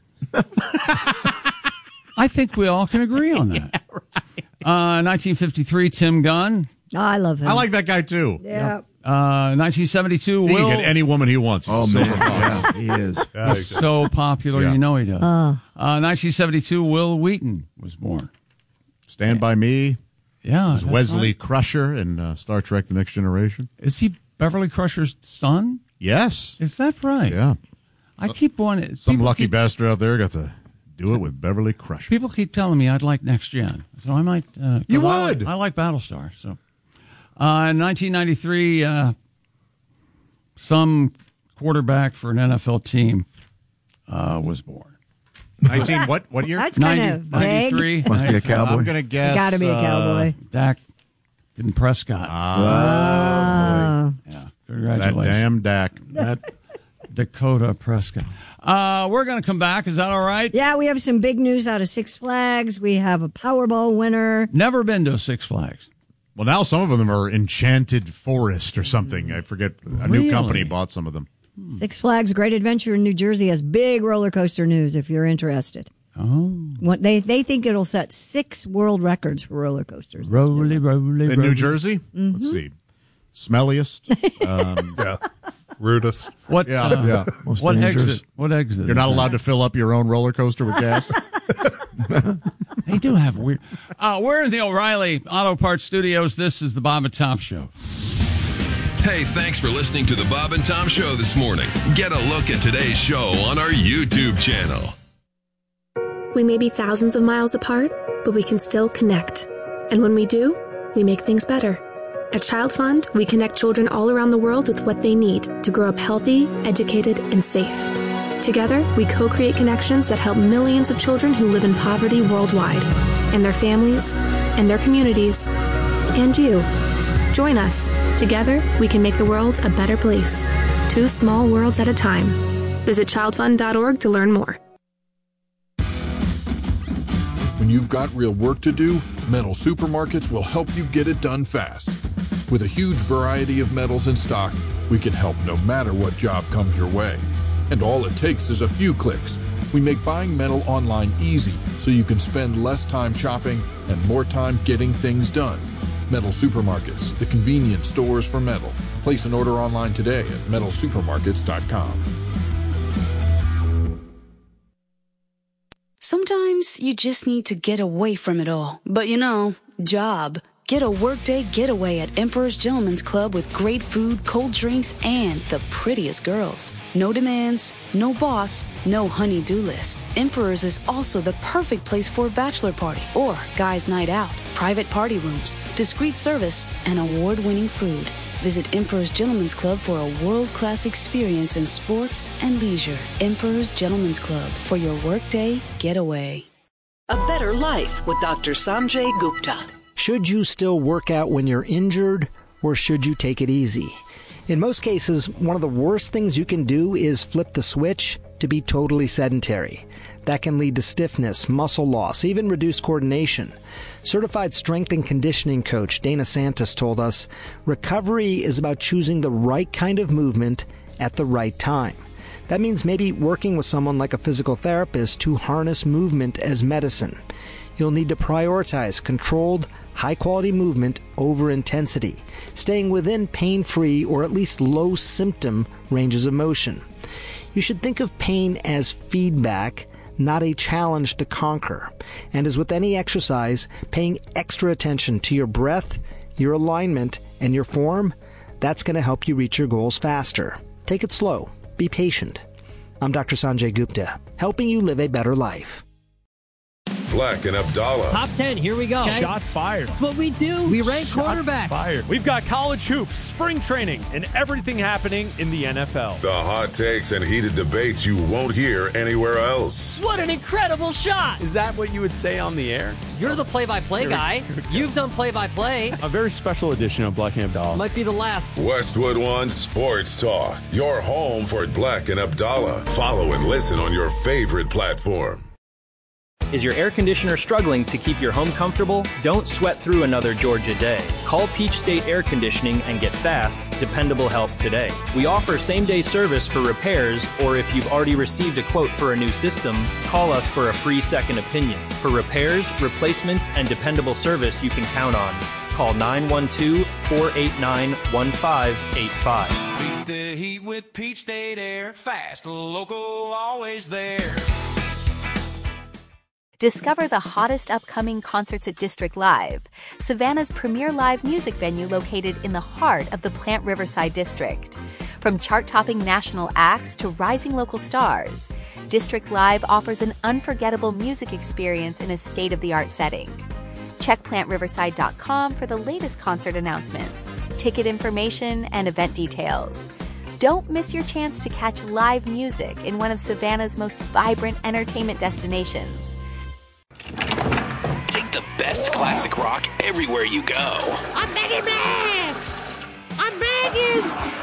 I think we all can agree on that. yeah, right. uh, nineteen fifty-three, Tim Gunn. Oh, I love him. I like that guy too. Yeah. Uh, nineteen seventy-two, He Will. can get any woman he wants. Oh, He's man. Silver Fox. Yeah, he is. He's so popular, Yeah. you know he does. Uh. Uh, nineteen seventy-two, Will Wheaton was born. Stand by Me. Yeah. Was that's Wesley right. Crusher in uh, Star Trek: The Next Generation? Is he Beverly Crusher's son? Yes. Is that right? Yeah. I keep wanting. Some people lucky keep, bastard out there got to do it with Beverly Crusher. People keep telling me I'd like Next Gen, so I might. Uh, 'cause You I would. Like, I like Battlestar. So, uh, in nineteen ninety-three, uh, some quarterback for an N F L team uh, was born. Nineteen what? What year? That's kind of vague. ninety-three. Must be a cowboy. I'm gonna guess. Got to be a uh, cowboy. Dak and Prescott. Oh. yeah, That congratulations. damn Dak. That Dakota Prescott. Uh, we're going to come back. Is that all right? Yeah, we have some big news out of Six Flags. We have a Powerball winner. Never been to Six Flags. Well, now some of them are Enchanted Forest or something. I forget. A Really? new company bought some of them. Six Flags Great Adventure in New Jersey has big roller coaster news if you're interested. Oh. What they they think it'll set six world records for roller coasters. Rolly, rolly, In rolly. New Jersey? Mm-hmm. Let's see. Smelliest. Um, Yeah. Rudest. What? yeah, uh, yeah. Most What dangerous. exit? What exit? You're not is allowed to fill up your own roller coaster with gas? that? They do have weird. Uh, we're in the O'Reilly Auto Parts Studios. This is the Bob and Tom Show. Hey, thanks for listening to the Bob and Tom Show this morning. Get a look at today's show on our YouTube channel. We may be thousands of miles apart, but we can still connect. And when we do, we make things better. At Child Fund, we connect children all around the world with what they need to grow up healthy, educated, and safe. Together, we co-create connections that help millions of children who live in poverty worldwide, and their families, and their communities, and you. Join us. Together, we can make the world a better place. Two small worlds at a time. Visit child fund dot org to learn more. When you've got real work to do, Metal Supermarkets will help you get it done fast. With a huge variety of metals in stock, we can help no matter what job comes your way. And all it takes is a few clicks. We make buying metal online easy so you can spend less time shopping and more time getting things done. Metal Supermarkets, the convenient stores for metal. Place an order online today at metal supermarkets dot com. Sometimes you just need to get away from it all. But you know, job Get a workday getaway at Emperor's Gentleman's Club with great food, cold drinks, and the prettiest girls. No demands, no boss, no honey-do list. Emperor's is also the perfect place for a bachelor party or guys' night out. Private party rooms, discreet service, and award-winning food. Visit Emperor's Gentleman's Club for a world-class experience in sports and leisure. Emperor's Gentleman's Club for your workday getaway. A better life with Doctor Sanjay Gupta. Should you still work out when you're injured, or should you take it easy? In most cases, one of the worst things you can do is flip the switch to be totally sedentary. That can lead to stiffness, muscle loss, even reduced coordination. Certified strength and conditioning coach Dana Santos told us, recovery is about choosing the right kind of movement at the right time. That means maybe working with someone like a physical therapist to harness movement as medicine. You'll need to prioritize controlled, high-quality movement over intensity, staying within pain-free or at least low-symptom ranges of motion. You should think of pain as feedback, not a challenge to conquer. And as with any exercise, paying extra attention to your breath, your alignment, and your form, that's going to help you reach your goals faster. Take it slow. Be patient. I'm Doctor Sanjay Gupta, helping you live a better life. Black and Abdallah. Top ten, here we go. Okay. Shots fired. That's what we do. We rank Shots quarterbacks. Fired. We've got college hoops, spring training, and everything happening in the N F L. The hot takes and heated debates you won't hear anywhere else. What an incredible shot. Is that what you would say on the air? You're the play-by-play guy. You've done play-by-play. A very special edition of Black and Abdallah. Might be the last. Westwood One Sports Talk. Your home for Black and Abdallah. Follow and listen on your favorite platform. Is your air conditioner struggling to keep your home comfortable? Don't sweat through another Georgia day. Call Peach State Air Conditioning and get fast, dependable help today. We offer same-day service for repairs, or if you've already received a quote for a new system, call us for a free second opinion. For repairs, replacements, and dependable service you can count on. Call nine one two, four eight nine, one five eight five. Beat the heat with Peach State Air. Fast, local, always there. Discover the hottest upcoming concerts at District Live, Savannah's premier live music venue located in the heart of the Plant Riverside District. From chart-topping national acts to rising local stars, District Live offers an unforgettable music experience in a state-of-the-art setting. Check plant riverside dot com for the latest concert announcements, ticket information, and event details. Don't miss your chance to catch live music in one of Savannah's most vibrant entertainment destinations. Take the best classic rock everywhere you go. I'm begging, man! I'm begging!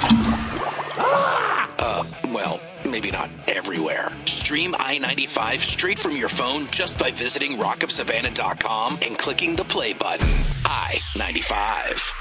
Ah! Uh, well, maybe not everywhere. Stream I ninety-five straight from your phone just by visiting rock of savannah dot com and clicking the play button. I ninety-five.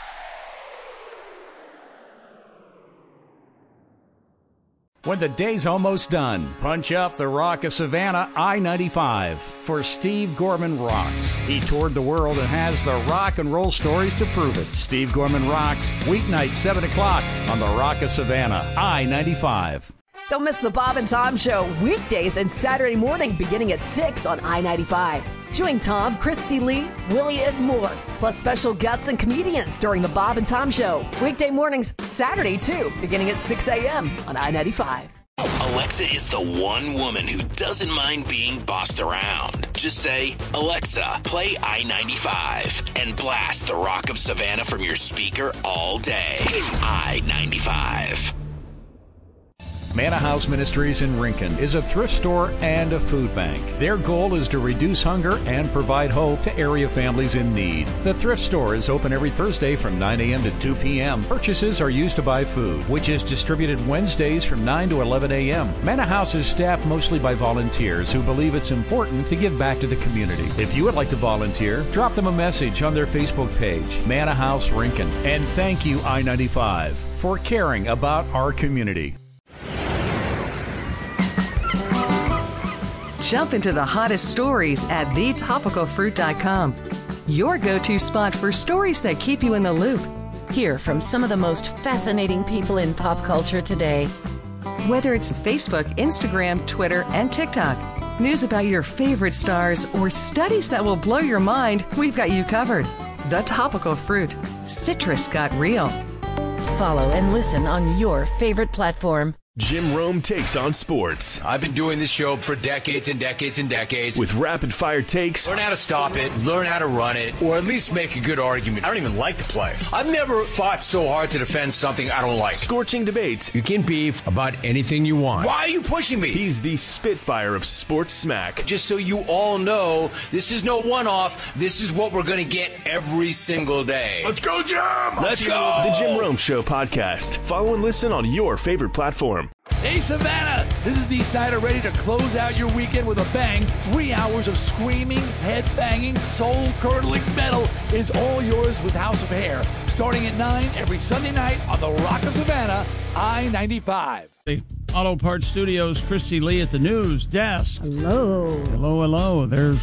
When the day's almost done, punch up the Rock of Savannah I ninety-five for Steve Gorman Rocks. He toured the world and has the rock and roll stories to prove it. Steve Gorman Rocks, weeknight seven o'clock on the Rock of Savannah I ninety-five. Don't miss the Bob and Tom Show weekdays and Saturday morning beginning at six on I ninety-five. Join Tom, Christy Lee, Willie, and more, plus special guests and comedians during the Bob and Tom Show. Weekday mornings, Saturday too, beginning at six a.m. on I ninety-five. Alexa is the one woman who doesn't mind being bossed around. Just say, Alexa, play I ninety-five, and blast the Rock of Savannah from your speaker all day. I ninety-five. Manna House Ministries in Rincon is a thrift store and a food bank. Their goal is to reduce hunger and provide hope to area families in need. The thrift store is open every Thursday from nine a.m. to two p.m. Purchases are used to buy food, which is distributed Wednesdays from nine to eleven a.m. Manna House is staffed mostly by volunteers who believe it's important to give back to the community. If you would like to volunteer, drop them a message on their Facebook page, Manna House Rincon. And thank you, I ninety-five, for caring about our community. Jump into the hottest stories at the topical fruit dot com. Your go-to spot for stories that keep you in the loop. Hear from some of the most fascinating people in pop culture today. Whether it's Facebook, Instagram, Twitter, and TikTok, news about your favorite stars, or studies that will blow your mind, we've got you covered. the topical fruit. Citrus got real. Follow and listen on your favorite platform. Jim Rome takes on sports. I've been doing this show for decades and decades and decades. With rapid fire takes. Learn how to stop it, learn how to run it, or at least make a good argument. I don't even like to play. I've never fought so hard to defend something I don't like. Scorching debates. You can beef about anything you want. Why are you pushing me? He's the Spitfire of sports smack. Just so you all know, this is no one-off. This is what we're going to get every single day. Let's go, Jim! Let's go! The Jim Rome Show podcast. Follow and listen on your favorite platform. Hey, Savannah! This is Dee Snider, ready to close out your weekend with a bang. Three hours of screaming, head-banging, soul-curdling metal is all yours with House of Hair. Starting at nine every Sunday night on the Rock of Savannah, I ninety-five. The Auto Parts Studios, Christy Lee at the news desk. Hello. Hello, hello. There's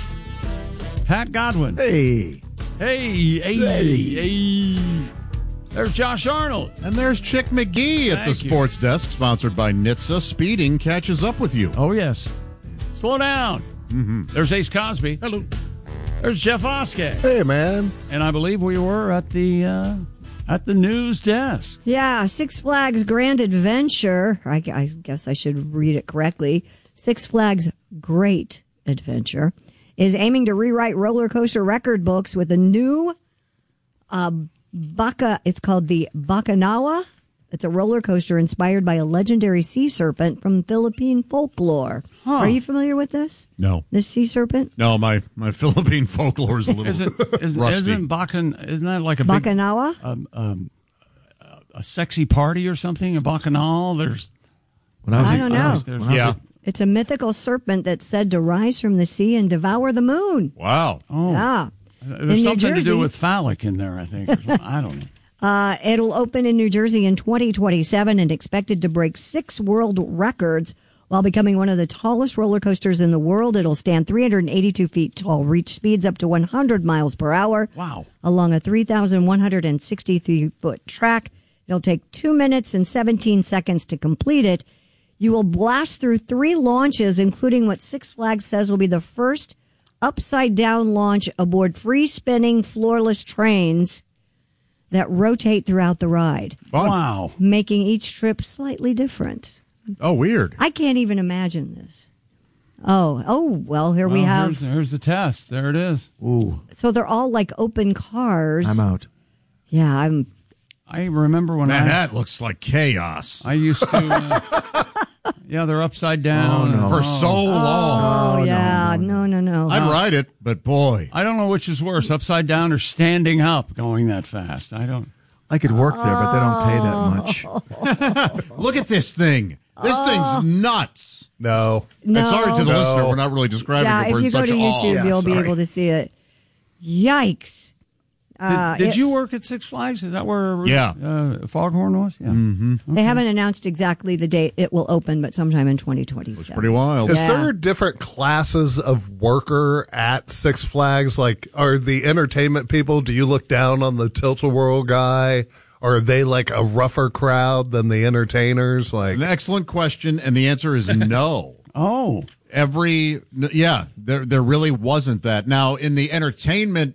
Pat Godwin. Hey. Hey, hey, hey. hey. There's Josh Arnold. And there's Chick McGee at Thank the you. sports desk, sponsored by N H T S A. Speeding catches up with you. Oh, yes. Slow down. Mm-hmm. There's Ace Cosby. Hello. There's Jeff Oskey. Hey, man. And I believe we were at the uh, at the news desk. Yeah, Six Flags Grand Adventure. I, I guess I should read it correctly. Six Flags Great Adventure is aiming to rewrite roller coaster record books with a new uh, Baka. It's called the Bacanawa. It's a roller coaster inspired by a legendary sea serpent from Philippine folklore. Huh. Are you familiar with this? No. This sea serpent? No, my, my Philippine folklore is a little Isn't, isn't, rusty. isn't, Bacan, isn't that like a Bacanawa? big, um, um, a sexy party or something? A bacchanal? There's. When I, was I don't know. There's, yeah. It's a mythical serpent that's said to rise from the sea and devour the moon. Wow. Oh. Yeah. There's In something New to do Jersey- with phallic in there, I think. I don't know. Uh, it'll open in New Jersey in twenty twenty-seven and expected to break six world records while becoming one of the tallest roller coasters in the world. It'll stand three hundred eighty-two feet tall, reach speeds up to one hundred miles per hour. Wow. Along a three thousand one hundred sixty-three foot track. It'll take two minutes and seventeen seconds to complete it. You will blast through three launches, including what Six Flags says will be the first upside-down launch aboard free-spinning, floorless trains that rotate throughout the ride. Fun. Wow. Making each trip slightly different. Oh, weird. I can't even imagine this. Oh, oh, well, here we Well, have. Here's, here's the test. There it is. Ooh. So they're all like open cars. I'm out. Yeah, I'm. I remember when Man, I. that looks like chaos. I used to. Uh, yeah, they're upside down. Oh, no. For so long. Oh, yeah. No, no, no. I'd ride it, but boy. I don't know which is worse, upside down or standing up going that fast. I don't. I could work there, but they don't pay that much. Look at this thing. This thing's nuts. No. No. And sorry to the No. listener, we're not really describing Yeah, it. We're if you in go such to awe. YouTube, Yeah, you'll be sorry. able to see it. Yikes. Did, Uh, did you it's- work at Six Flags? Is that where Yeah. uh, Foghorn was? Yeah. Mm-hmm. They haven't announced exactly the date it will open, but sometime in twenty twenty-seven. It's pretty wild. Is Yeah. there different classes of worker at Six Flags? Like, are the entertainment people, do you look down on the Tilt-A-Whirl guy? Or are they like a rougher crowd than the entertainers? Like, An excellent question, and the answer is no. Oh. Every, yeah, there there really wasn't that. Now, in the entertainment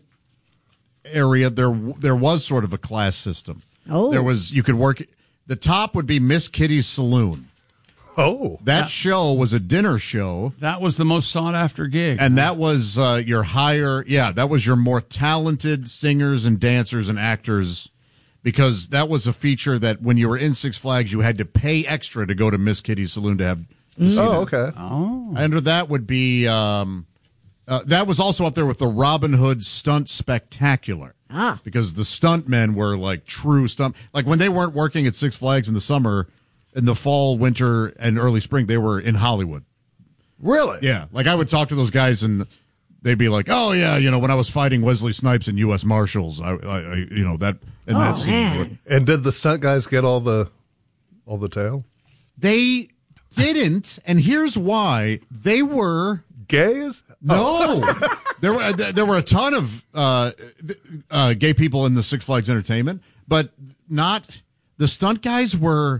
area, there there was sort of a class system. Oh. There was, you could work, the top would be Miss Kitty's Saloon. oh. That show was a dinner show. That was the most sought after gig. And that was uh, your higher, yeah, that was your more talented singers and dancers and actors, because that was a feature that when you were in Six Flags, you had to pay extra to go to Miss Kitty's Saloon to have. To see Oh, that. okay. Oh. Under that would be, um, uh, that was also up there with the Robin Hood Stunt Spectacular. Ah. Because the stunt men were like true stunt. Like when they weren't working at Six Flags in the summer, in the fall, winter, and early spring, they were in Hollywood. Really? Yeah. Like I would talk to those guys and they'd be like, oh, yeah, you know, when I was fighting Wesley Snipes in U S Marshals, I, I, I you know, that, in Oh, that scene. man. And did the stunt guys get all the, all the tail? They didn't. And here's why. They were Gays? No, there were there were a ton of uh, uh, gay people in the Six Flags Entertainment, but not the stunt guys were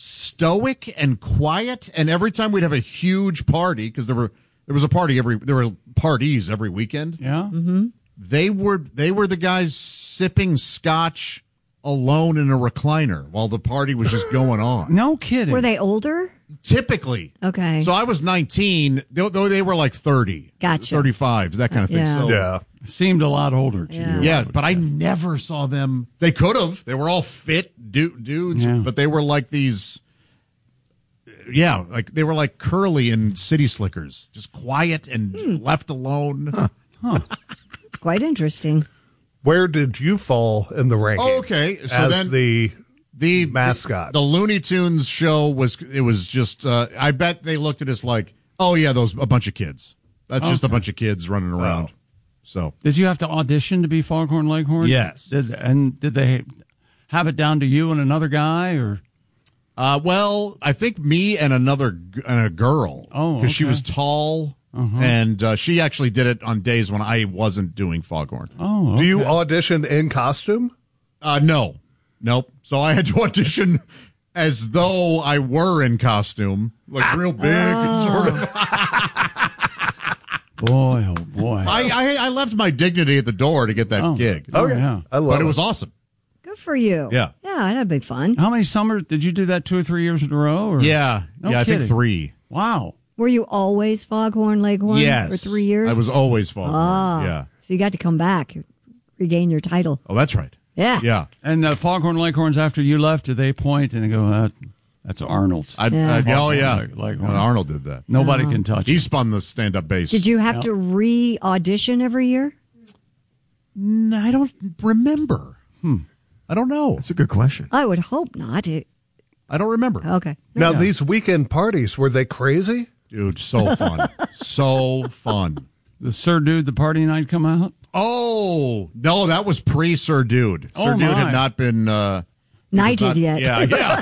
stoic and quiet. And every time we'd have a huge party, because there were there was a party every there were parties every weekend. Yeah. Mm-hmm. they were they were the guys sipping scotch alone in a recliner while the party was just going on. No kidding. Were they older? Typically. Okay. So I was nineteen, though though they were like thirty. Gotcha. thirty-five, that kind of thing. Yeah. So, Yeah. Seemed a lot older to Yeah. you. Yeah, but I never saw them. They could have. They were all fit du- dudes, Yeah. but they were like these. Yeah, like they were like Curly and City Slickers, just quiet and Hmm. left alone. Quite interesting. Where did you fall in the ranking? Oh, okay. So as then the the mascot. The, the Looney Tunes show was. It was just. Uh, I bet they looked at us like, oh yeah, those a bunch of kids. That's just a Okay. bunch of kids running around. So Did you have to audition to be Foghorn Leghorn? Yes. Did, and did they have it down to you and another guy, or? Uh, well, I think me and another g- and a girl. Oh, because she okay. was tall, Uh-huh. and uh, she actually did it on days when I wasn't doing Foghorn. Oh, okay. Do you audition in costume? Uh, no, nope. So I had to audition as though I were in costume, like real big, and sort of. Boy, oh boy. I, I I left my dignity at the door to get that Oh. gig. Oh, yeah. I love but it it. was awesome. Good for you. Yeah. Yeah, that'd be fun. How many summers did you do that? Two or three years in a row? Or? Yeah, No yeah. I kidding. think three. Wow. Were you always Foghorn Leghorn Yes, for three years? I was always Foghorn. Ah, Yeah. So you got to come back, regain your title. Oh, that's right. Yeah. Yeah. And the Foghorn Leghorns, after you left, did they point and they go, that, that's Arnold's? I, Yeah. I, oh yeah, Leg- Leghorn. Uh, Arnold did that. Nobody Oh. can touch He it. spun the stand-up bass. Did you have Yeah. to re-audition every year? Mm, I don't remember. Hmm. I don't know. That's a good question. I would hope not. It, I don't remember. okay. Now, Yeah. these weekend parties, were they crazy? Dude, so fun. so fun. The Sir Dude, the party night come out? Oh, no, that was pre-Sir Dude. Oh, Sir Dude my. had not been... Uh, Knighted not- yet. Yeah, yeah.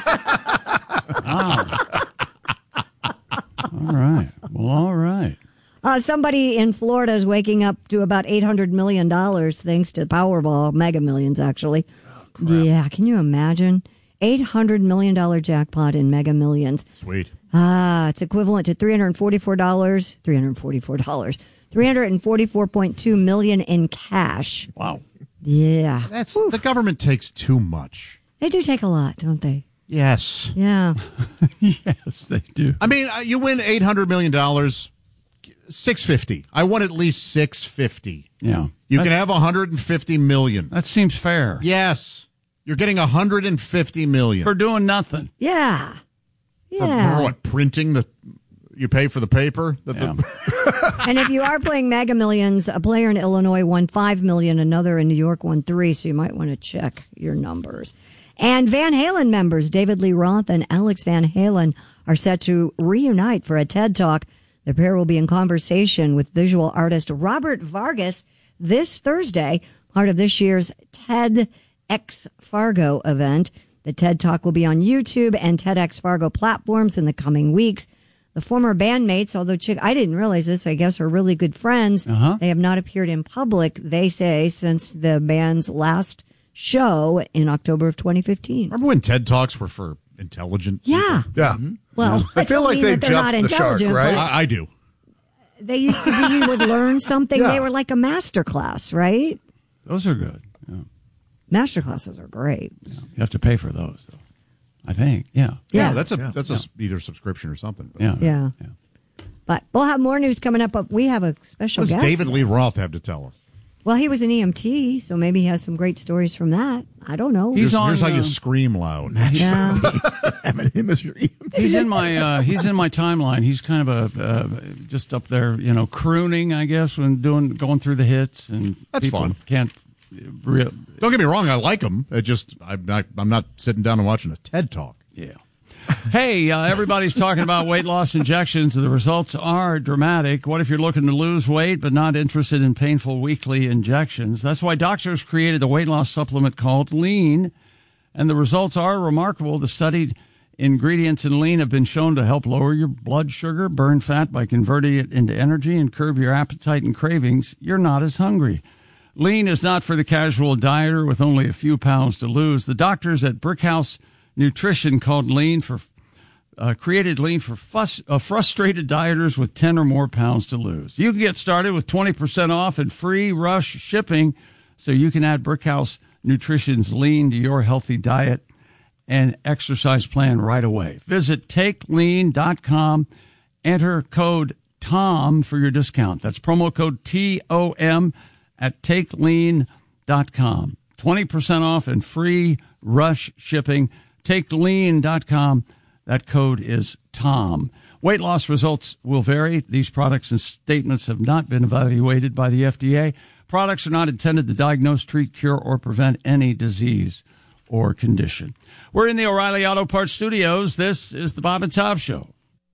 All right. Well, all right. Uh, somebody in Florida is waking up to about eight hundred million dollars thanks to Powerball, Mega Millions, actually. Yeah, can you imagine? eight hundred million dollars jackpot in Mega Millions. Sweet. Ah, it's equivalent to three hundred forty-four dollars, three hundred forty-four dollars, three hundred forty-four point two million dollars in cash. Wow. Yeah. That's the government takes too much. They do take a lot, don't they? Yes. Yeah. Yes, they do. I mean, uh, you win eight hundred million dollars, six hundred fifty dollars. I want at least six hundred fifty dollars. Yeah. You that, can have one hundred fifty million dollars. That seems fair. Yes. You're getting one hundred fifty million For dollars. doing nothing. Yeah. For, Yeah. for what? Printing the... You pay for the paper? That Yeah. the, And if you are playing Mega Millions, a player in Illinois won five million dollars, another in New York won three, so you might want to check your numbers. And Van Halen members David Lee Roth and Alex Van Halen are set to reunite for a TED Talk. The pair will be in conversation with visual artist Robert Vargas this Thursday, part of this year's TEDx Fargo event. The TED Talk will be on YouTube and TEDx Fargo platforms in the coming weeks. The former bandmates, although Chick, I didn't realize this, I guess are really good friends. Uh-huh. They have not appeared in public, they say, since the band's last show in October of twenty fifteen. remember when TED Talks were for intelligent Yeah. Yeah. Well, I feel don't like mean they that they're not jumped the shark, intelligent, right? but I, I do. they used to be, you would learn something. Yeah. They were like a master class, right? Those are good. Yeah. Master classes are great. You have to pay for those, though. I think. Yeah. Yeah, Yeah. that's a that's a s either subscription or something. But Yeah. Yeah. yeah. But we'll have more news coming up, but we have a special What does guest. David Lee Roth have to tell us? Well, he was an E M T, so maybe he has some great stories from that. I don't know. He's Here's, on, here's how uh, you scream loud. Yeah. Having him as your E M T. He's in my uh, he's in my timeline. He's kind of a uh, just up there, you know, crooning, I guess, when doing going through the hits, and That's people fun. Can't real Don't get me wrong, I like him. It just I'm not I'm not sitting down and watching a TED Talk. yeah. Hey, uh, everybody's talking about weight loss injections. The results are dramatic. What if you're looking to lose weight but not interested in painful weekly injections? That's why doctors created a weight loss supplement called Lean, and the results are remarkable. The studied ingredients in Lean have been shown to help lower your blood sugar, burn fat by converting it into energy, and curb your appetite and cravings. You're not as hungry. Lean is not for the casual dieter with only a few pounds to lose. The doctors at Brickhouse Nutrition called Lean for Uh, created Lean for fuss, uh, frustrated dieters with ten or more pounds to lose. You can get started with twenty percent off and free rush shipping so you can add Brickhouse Nutrition's Lean to your healthy diet and exercise plan right away. Visit take lean dot com. Enter code TOM for your discount. That's promo code T O M at take lean dot com. twenty percent off and free rush shipping. take lean dot com. That code is TOM. Weight loss results will vary. These products and statements have not been evaluated by the F D A. Products are not intended to diagnose, treat, cure, or prevent any disease or condition. We're in the O'Reilly Auto Parts Studios. This is the Bob and Tom Show.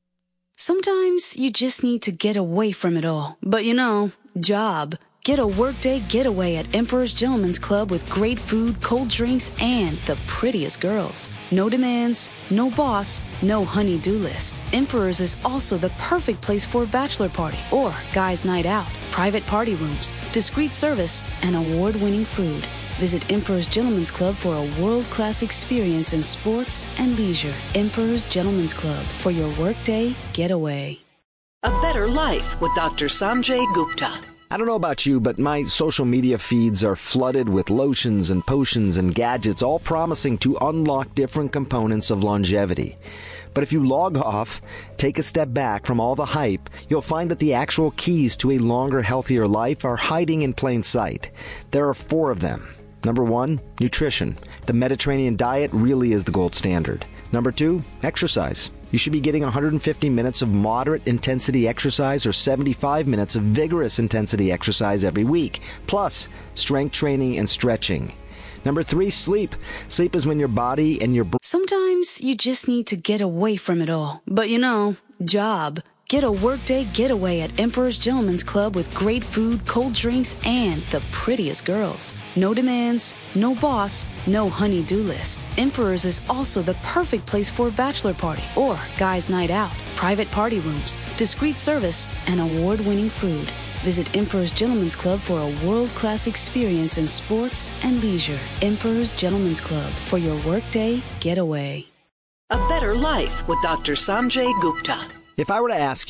Sometimes you just need to get away from it all. But you know, job. Get a workday getaway at Emperor's Gentleman's Club with great food, cold drinks, and the prettiest girls. No demands, no boss, no honey-do list. Emperor's is also the perfect place for a bachelor party or guys' night out. Private party rooms, discreet service, and award-winning food. Visit Emperor's Gentleman's Club for a world-class experience in sports and leisure. Emperor's Gentleman's Club for your workday getaway. A better life with Doctor Sanjay Gupta. I don't know about you, but my social media feeds are flooded with lotions and potions and gadgets, all promising to unlock different components of longevity. But if you log off, take a step back from all the hype, you'll find that the actual keys to a longer, healthier life are hiding in plain sight. There are four of them. Number one, nutrition. The Mediterranean diet really is the gold standard. Number two, exercise. You should be getting one hundred fifty minutes of moderate intensity exercise or seventy-five minutes of vigorous intensity exercise every week, plus strength training and stretching. Number three, sleep. Sleep is when your body and your brain... Sometimes you just need to get away from it all. But you know, job. Get a workday getaway at Emperor's Gentleman's Club with great food, cold drinks, and the prettiest girls. No demands, no boss, no honey-do list. Emperor's is also the perfect place for a bachelor party or guys' night out. Private party rooms, discreet service, and award-winning food. Visit Emperor's Gentleman's Club for a world-class experience in sports and leisure. Emperor's Gentleman's Club for your workday getaway. A better life with Doctor Sanjay Gupta. If I were to ask